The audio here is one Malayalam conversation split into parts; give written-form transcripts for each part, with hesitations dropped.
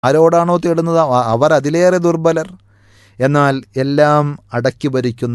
ആരോടാണോ തേടുന്നത് അവർ അതിലേറെ ദുർബലർ. എന്നാൽ എല്ലാം അടക്കി ഭരിക്കുന്ന,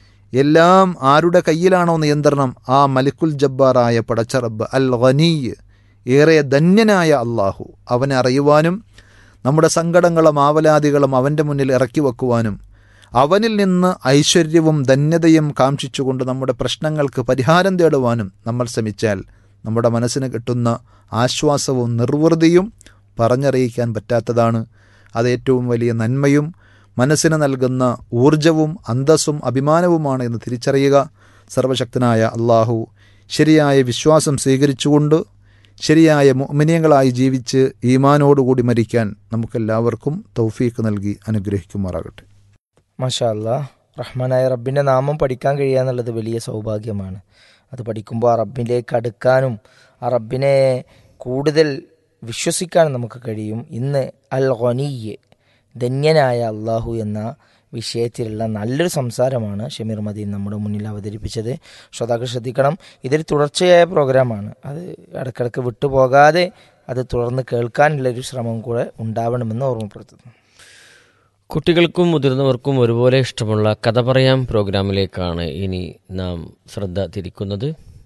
എല്ലാം ആരുടെ കയ്യിലാണോ നിയന്ത്രണം? ആ മലിക്കുൽ ജബ്ബാറായ പടച്ച റബ്ബ്, അൽ ഗനീയ്, ഏറെ ധന്യനായ അള്ളാഹു. അവനെ അറിയുവാനും നമ്മുടെ സങ്കടങ്ങളും ആവലാദികളും അവൻ്റെ മുന്നിൽ ഇറക്കി വെക്കുവാനും അവനിൽ നിന്ന് ഐശ്വര്യവും ധന്യതയും കാംക്ഷിച്ചുകൊണ്ട് നമ്മുടെ പ്രശ്നങ്ങൾക്ക് പരിഹാരം തേടുവാനും നമ്മൾ ശ്രമിച്ചാൽ നമ്മുടെ മനസ്സിന് കിട്ടുന്ന ആശ്വാസവും നിർവൃതിയും പറഞ്ഞറിയിക്കാൻ പറ്റാത്തതാണ്. അത് ഏറ്റവും വലിയ നന്മയും മനസ്സിന് നൽകുന്ന ഊർജവും അന്തസ്സും അഭിമാനവുമാണ് എന്ന് തിരിച്ചറിയുക. സർവശക്തനായ അള്ളാഹു ശരിയായ വിശ്വാസം സ്വീകരിച്ചുകൊണ്ട് ശരിയായ മുഅ്മിനീങ്ങളായി ജീവിച്ച് ഈമാനോടുകൂടി മരിക്കാൻ നമുക്കെല്ലാവർക്കും തൗഫീഖ് നൽകി അനുഗ്രഹിക്കുമാറാകട്ടെ. മാഷാ അല്ലാഹ്. റഹ്മാനായ റബ്ബിൻ്റെ നാമം പഠിക്കാൻ കഴിയുക എന്നുള്ളത് വലിയ സൗഭാഗ്യമാണ്. അത് പഠിക്കുമ്പോൾ ആ റബ്ബിലേക്ക് അടുക്കാനും ആ റബ്ബിനെ കൂടുതൽ വിശ്വസിക്കാനും നമുക്ക് കഴിയും. ഇന്ന് അൽ ഗനിയ്യ്, ധന്യനായ അള്ളാഹു എന്ന വിഷയത്തിലുള്ള നല്ലൊരു സംസാരമാണ് ഷമീർ മദീൻ നമ്മുടെ മുന്നിൽ അവതരിപ്പിച്ചത്. ശ്രോതാക്കൾ ശ്രദ്ധിക്കണം, ഇതൊരു തുടർച്ചയായ പ്രോഗ്രാമാണ്. അത് ഇടയ്ക്കിടയ്ക്ക് വിട്ടുപോകാതെ അത് തുടർന്ന് കേൾക്കാനുള്ളൊരു ശ്രമം കൂടെ ഉണ്ടാവണമെന്ന് ഓർമ്മപ്പെടുത്തുന്നു. കുട്ടികൾക്കും മുതിർന്നവർക്കും ഒരുപോലെ ഇഷ്ടമുള്ള കഥ പറയാം പ്രോഗ്രാമിലേക്കാണ് ഇനി നാം ശ്രദ്ധ തിരിക്കുന്നത്.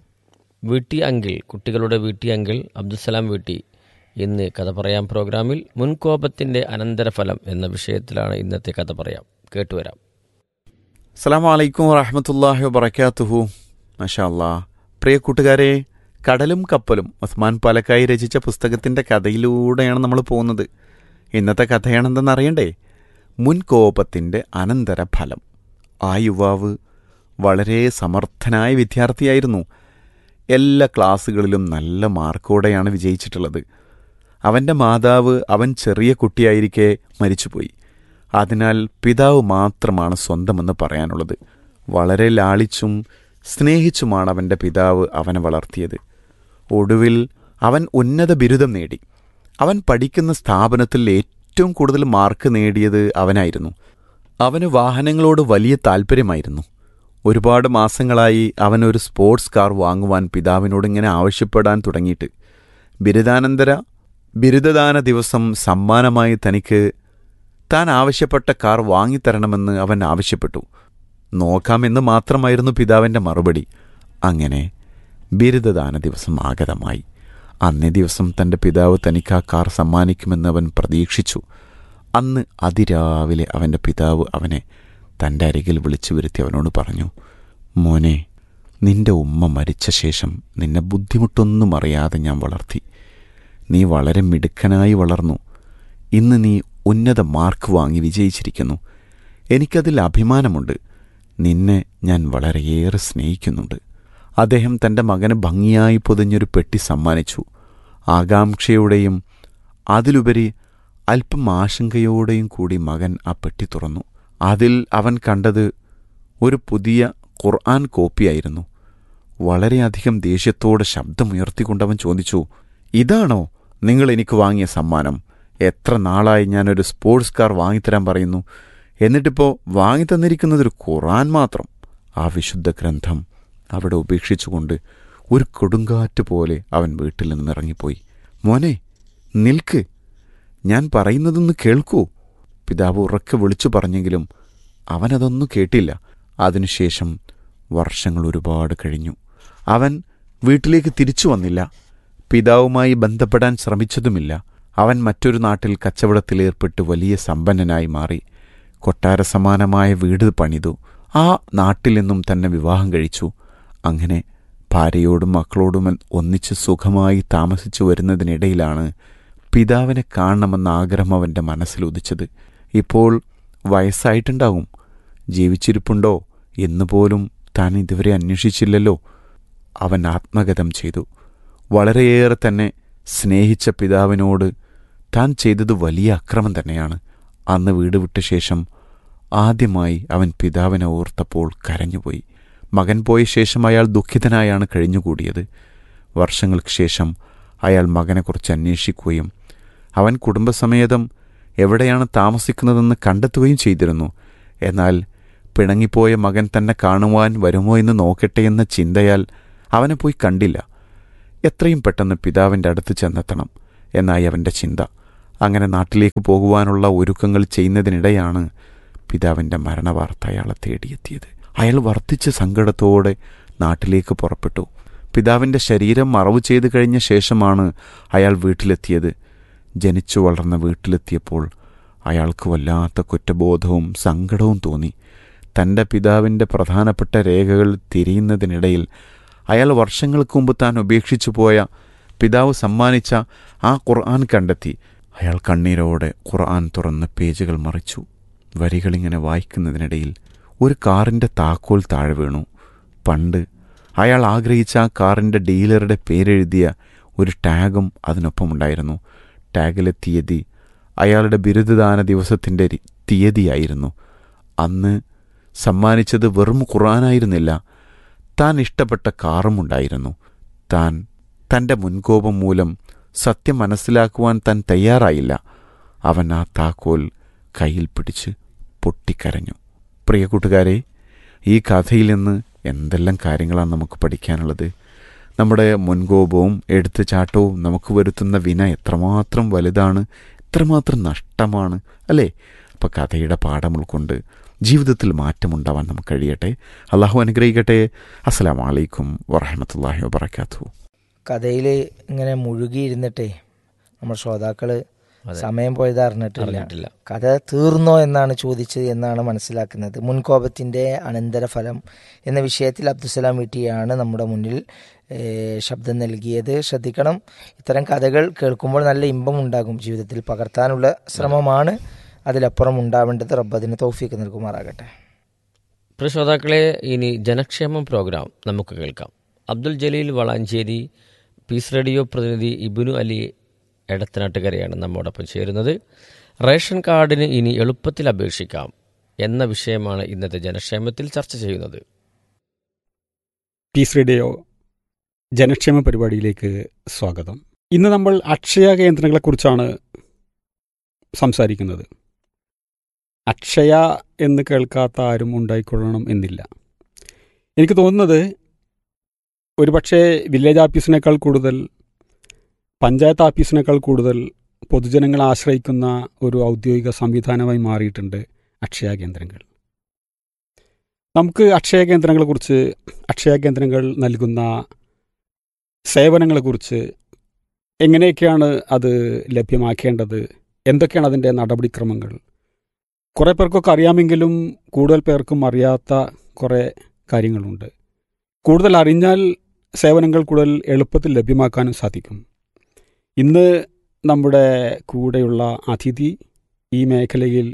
വീട്ടി അങ്കിൾ, കുട്ടികളുടെ വീട്ടി അങ്കിൾ അബ്ദുസലാം വീട്ടി ഇന്ന് കഥ പറയാം പ്രോഗ്രാമിൽ മുൻകോപത്തിൻ്റെ അനന്തരഫലം എന്ന വിഷയത്തിലാണ് ഇന്നത്തെ കഥ പറയാം. കേട്ടുവരാം. അസ്സലാമു അലൈക്കും വറഹ്മത്തുള്ളാഹി വബറകാതുഹു. മാഷാ അല്ലാഹ്. പ്രിയ കൂട്ടുകാരെ, കടലും കപ്പലും ഉസ്മാൻ പാലക്കായി രചിച്ച പുസ്തകത്തിൻ്റെ കഥയിലൂടെയാണ് നമ്മൾ പോകുന്നത്. ഇന്നത്തെ കഥയാണെന്തെന്ന് അറിയണ്ടേ? മുൻകോപത്തിൻ്റെ അനന്തരഫലം. ആ യുവാവ് വളരെ സമർത്ഥനായ വിദ്യാർത്ഥിയായിരുന്നു. എല്ലാ ക്ലാസ്സുകളിലും നല്ല മാർക്കോടെയാണ് വിജയിച്ചിട്ടുള്ളത്. അവൻ്റെ മാതാവ് അവൻ ചെറിയ കുട്ടിയായിരിക്കെ മരിച്ചുപോയി. അതിനാൽ പിതാവ് മാത്രമാണ് സ്വന്തമെന്ന് പറയാനുള്ളത്. വളരെ ലാളിച്ചും സ്നേഹിച്ചുമാണ് അവൻ്റെ പിതാവ് അവനെ വളർത്തിയത്. ഒടുവിൽ അവൻ ഉന്നത ബിരുദം നേടി. അവൻ പഠിക്കുന്ന സ്ഥാപനത്തിൽ ഏറ്റവും കൂടുതൽ മാർക്ക് നേടിയത് അവനായിരുന്നു. അവന് വാഹനങ്ങളോട് വലിയ താല്പര്യമായിരുന്നു. ഒരുപാട് മാസങ്ങളായി അവനൊരു സ്പോർട്സ് കാർ വാങ്ങുവാൻ പിതാവിനോട് ഇങ്ങനെ ആവശ്യപ്പെടാൻ തുടങ്ങിയിട്ട്. ബിരുദദാന ദിവസം സമ്മാനമായി തനിക്ക് താൻ ആവശ്യപ്പെട്ട കാർ വാങ്ങിത്തരണമെന്ന് അവൻ ആവശ്യപ്പെട്ടു. നോക്കാമെന്ന് മാത്രമായിരുന്നു പിതാവിൻ്റെ മറുപടി. അങ്ങനെ ബിരുദദാന ദിവസം ആഗതമായി. അന്നേ ദിവസം തൻ്റെ പിതാവ് തനിക്ക് ആ കാർ സമ്മാനിക്കുമെന്ന് അവൻ പ്രതീക്ഷിച്ചു. അന്ന് അതിരാവിലെ അവൻ്റെ പിതാവ് അവനെ തൻ്റെ അരികിൽ വിളിച്ചു വരുത്തി അവനോട് പറഞ്ഞു, മോനെ, നിന്റെ ഉമ്മ മരിച്ച ശേഷം നിന്നെ ബുദ്ധിമുട്ടൊന്നും അറിയാതെ ഞാൻ വളർത്തി. നീ വളരെ മിടുക്കനായി വളർന്നു. ഇന്ന് നീ ഉന്നത മാർക്ക് വാങ്ങി വിജയിച്ചിരിക്കുന്നു. എനിക്കതിൽ അഭിമാനമുണ്ട്. നിന്നെ ഞാൻ വളരെയേറെ സ്നേഹിക്കുന്നുണ്ട്. അദ്ദേഹം തൻ്റെ മകന് ഭംഗിയായി പൊതിഞ്ഞൊരു പെട്ടി സമ്മാനിച്ചു. ആകാംക്ഷയോടെയും അതിലുപരി അല്പം ആശങ്കയോടെയും കൂടി മകൻ ആ പെട്ടി തുറന്നു. അതിൽ അവൻ കണ്ടത് ഒരു പുതിയ ഖുർആൻ കോപ്പിയായിരുന്നു. വളരെയധികം ദേഷ്യത്തോടെ ശബ്ദമുയർത്തിക്കൊണ്ടവൻ ചോദിച്ചു, ഇതാണോ നിങ്ങൾ എനിക്ക് വാങ്ങിയ സമ്മാനം? എത്ര നാളായി ഞാനൊരു സ്പോർട്സ് കാർ വാങ്ങിത്തരാൻ പറയുന്നു, എന്നിട്ടിപ്പോൾ വാങ്ങിത്തന്നിരിക്കുന്നതൊരു ഖുർആൻ മാത്രം. ആ വിശുദ്ധ ഗ്രന്ഥം അവിടെ ഉപേക്ഷിച്ചുകൊണ്ട് ഒരു കൊടുങ്കാറ്റ് പോലെ അവൻ വീട്ടിൽ നിന്നിറങ്ങിപ്പോയി. മോനെ, നിൽക്ക്, ഞാൻ പറയുന്നതൊന്ന് കേൾക്കൂ. പിതാവ് ഉറക്കെ വിളിച്ചു പറഞ്ഞെങ്കിലും അവനതൊന്നും കേട്ടില്ല. അതിനുശേഷം വർഷങ്ങൾ ഒരുപാട് കഴിഞ്ഞു. അവൻ വീട്ടിലേക്ക് തിരിച്ചു വന്നില്ല. പിതാവുമായി ബന്ധപ്പെടാൻ ശ്രമിച്ചതുമില്ല. അവൻ മറ്റൊരു നാട്ടിൽ കച്ചവടത്തിലേർപ്പെട്ട് വലിയ സമ്പന്നനായി മാറി. കൊട്ടാര സമാനമായ വീട് പണിതു. ആ നാട്ടിൽ നിന്നും തന്നെ വിവാഹം കഴിച്ചു. അങ്ങനെ ഭാര്യയോടും മക്കളോടും ഒന്നിച്ച് സുഖമായി താമസിച്ചു വരുന്നതിനിടയിലാണ് പിതാവിനെ കാണണമെന്ന ആഗ്രഹം അവൻ്റെ മനസ്സിലുദിച്ചത്. ഇപ്പോൾ വയസ്സായിട്ടുണ്ടാവും. ജീവിച്ചിരിപ്പുണ്ടോ എന്നുപോലും താൻ ഇതുവരെ അന്വേഷിച്ചില്ലല്ലോ. അവൻ ആത്മഗതം ചെയ്തു. വളരെയേറെ തന്നെ സ്നേഹിച്ച പിതാവിനോട് താൻ ചെയ്തത് വലിയ അക്രമം തന്നെയാണ്. അന്ന് വീട് വിട്ട ശേഷം ആദ്യമായി അവൻ പിതാവിനെ ഓർത്തപ്പോൾ കരഞ്ഞുപോയി. മകൻ പോയ ശേഷം അയാൾ ദുഃഖിതനായാണ് കഴിഞ്ഞുകൂടിയത്. വർഷങ്ങൾക്ക് ശേഷം അയാൾ മകനെക്കുറിച്ച് അന്വേഷിക്കുകയും അവൻ കുടുംബസമേതം എവിടെയാണ് താമസിക്കുന്നതെന്ന് കണ്ടെത്തുകയും ചെയ്തിരുന്നു. എന്നാൽ പിണങ്ങിപ്പോയ മകൻ തന്നെ കാണുവാൻ വരുമോ എന്ന് നോക്കട്ടെ എന്ന ചിന്തയാൽ അവനെ പോയി കണ്ടില്ല. എത്രയും പെട്ടെന്ന് പിതാവിൻ്റെ അടുത്ത് ചെന്നെത്തണം എന്നായി അവൻ്റെ ചിന്ത. അങ്ങനെ നാട്ടിലേക്ക് പോകുവാനുള്ള ഒരുക്കങ്ങൾ ചെയ്യുന്നതിനിടെയാണ് പിതാവിൻ്റെ മരണവാർത്ത അയാളെ തേടിയെത്തിയത്. അയാൾ വർദ്ധിച്ച സങ്കടത്തോടെ നാട്ടിലേക്ക് പുറപ്പെട്ടു. പിതാവിൻ്റെ ശരീരം മറവ് ചെയ്ത് കഴിഞ്ഞ ശേഷമാണ് അയാൾ വീട്ടിലെത്തിയത്. ജനിച്ചു വളർന്ന വീട്ടിലെത്തിയപ്പോൾ അയാൾക്ക് വല്ലാത്ത കുറ്റബോധവും സങ്കടവും തോന്നി. തൻ്റെ പിതാവിൻ്റെ പ്രധാനപ്പെട്ട രേഖകൾ തിരയുന്നതിനിടയിൽ അയാൾ വർഷങ്ങൾക്ക് മുമ്പ് താൻ ഉപേക്ഷിച്ചു പോയ പിതാവ് സമ്മാനിച്ച ആ ഖുർആൻ കണ്ടെത്തി. അയാൾ കണ്ണീരോടെ ഖുർആൻ തുറന്ന് പേജുകൾ മറിച്ചു. വരികളിങ്ങനെ വായിക്കുന്നതിനിടയിൽ ഒരു കാറിൻ്റെ താക്കോൽ താഴെ വീണു. പണ്ട് അയാൾ ആഗ്രഹിച്ച ആ കാറിൻ്റെ ഡീലറുടെ പേരെഴുതിയ ഒരു ടാഗും അതിനൊപ്പമുണ്ടായിരുന്നു. ടാഗിലെ തീയതി അയാളുടെ ബിരുദദാന ദിവസത്തിൻ്റെ തീയതിയായിരുന്നു. അന്ന് സമ്മാനിച്ചത് വെറും ഖുർആനായിരുന്നില്ല, താൻ ഇഷ്ടപ്പെട്ട കാറും ഉണ്ടായിരുന്നു. താൻ തൻ്റെ മുൻകോപം മൂലം സത്യം മനസ്സിലാക്കുവാൻ താൻ തയ്യാറായില്ല. അവൻ ആ താക്കോൽ കയ്യിൽ പിടിച്ച് പൊട്ടിക്കരഞ്ഞു. പ്രിയ കൂട്ടുകാരെ, ഈ കഥയിൽ നിന്ന് എന്തെല്ലാം കാര്യങ്ങളാണ് നമുക്ക് പഠിക്കാനുള്ളത്? നമ്മുടെ മുൻകോപവും എടുത്തുചാട്ടവും നമുക്ക് വരുത്തുന്ന വിന എത്രമാത്രം വലുതാണ്, എത്രമാത്രം നഷ്ടമാണ് അല്ലേ? അപ്പോൾ കഥയുടെ പാഠം ഉൾക്കൊണ്ട് ജീവിതത്തിൽ മാറ്റമുണ്ടാവാൻ നമുക്ക് കഴിയട്ടെ. അള്ളാഹു അനുഗ്രഹിക്കട്ടെ. അസ്സലാമു അലൈക്കും വറഹ്മത്തുള്ളാഹി വബറകാതുഹു. കഥയിൽ ഇങ്ങനെ മുഴുകിയിരുന്നിട്ടേ നമ്മുടെ ശ്രോതാക്കൾ സമയം പോയത് അറിഞ്ഞിട്ടില്ല. കഥ തീർന്നോ എന്നാണ് ചോദിച്ചത് എന്നാണ് മനസ്സിലാക്കുന്നത്. മുൻകോപത്തിൻ്റെ അനന്തരഫലം എന്ന വിഷയത്തിൽ അബ്ദുസലാം വീട്ടിയാണ് നമ്മുടെ മുന്നിൽ ശബ്ദം നൽകിയത്. ശ്രദ്ധിക്കണം, ഇത്തരം കഥകൾ കേൾക്കുമ്പോൾ നല്ല ഇമ്പം ഉണ്ടാകും. ജീവിതത്തിൽ പകർത്താനുള്ള ശ്രമമാണ് അതിലപ്പുറം ഉണ്ടാവേണ്ടത്. റബ്ബ് അതിന് തൗഫീക്ക് നൽകുമാറാകട്ടെ. പ്രിയ ശ്രോതാക്കളെ, ഇനി ജനക്ഷേമം പ്രോഗ്രാം നമുക്ക് കേൾക്കാം. അബ്ദുൽ ജലീൽ വളാഞ്ചേരി, പീസ് റേഡിയോ പ്രതിനിധി ഇബ്നു അലി എടത്തനാട്ടുകരയാണ് നമ്മോടൊപ്പം ചേരുന്നത്. റേഷൻ കാർഡിന് ഇനി എളുപ്പത്തിൽ അപേക്ഷിക്കാം എന്ന വിഷയമാണ് ഇന്നത്തെ ജനക്ഷേമത്തിൽ ചർച്ച ചെയ്യുന്നത്. പീസ് റേഡിയോ ജനക്ഷേമ പരിപാടിയിലേക്ക് സ്വാഗതം. ഇന്ന് നമ്മൾ അക്ഷയ കേന്ദ്രങ്ങളെക്കുറിച്ചാണ് സംസാരിക്കുന്നത്. അക്ഷയ എന്ന് കേൾക്കാത്ത ആരും ഉണ്ടായിക്കൊള്ളണം എന്നില്ല. എനിക്ക് തോന്നുന്നത് ഒരുപക്ഷെ വില്ലേജ് ഓഫീസിനേക്കാൾ കൂടുതൽ, പഞ്ചായത്ത് ഓഫീസിനേക്കാൾ കൂടുതൽ പൊതുജനങ്ങളെ ആശ്രയിക്കുന്ന ഒരു ഔദ്യോഗിക സംവിധാനമായി മാറിയിട്ടുണ്ട് അക്ഷയ കേന്ദ്രങ്ങൾ. നമുക്ക് അക്ഷയ കേന്ദ്രങ്ങളെക്കുറിച്ച്, അക്ഷയ കേന്ദ്രങ്ങൾ നൽകുന്ന സേവനങ്ങളെക്കുറിച്ച്, എങ്ങനെയൊക്കെയാണ് അത് ലഭ്യമാക്കേണ്ടത്, എന്തൊക്കെയാണ് അതിൻ്റെ നടപടിക്രമങ്ങൾ, കുറേ പേർക്കൊക്കെ അറിയാമെങ്കിലും കൂടുതൽ പേർക്കും അറിയാത്ത കുറേ കാര്യങ്ങളുണ്ട്. കൂടുതൽ അറിഞ്ഞാൽ സേവനങ്ങൾ കൂടുതൽ എളുപ്പത്തിൽ ലഭ്യമാക്കാനും സാധിക്കും. ഇന്ന് നമ്മുടെ കൂടെയുള്ള അതിഥി ഈ മേഖലയിൽ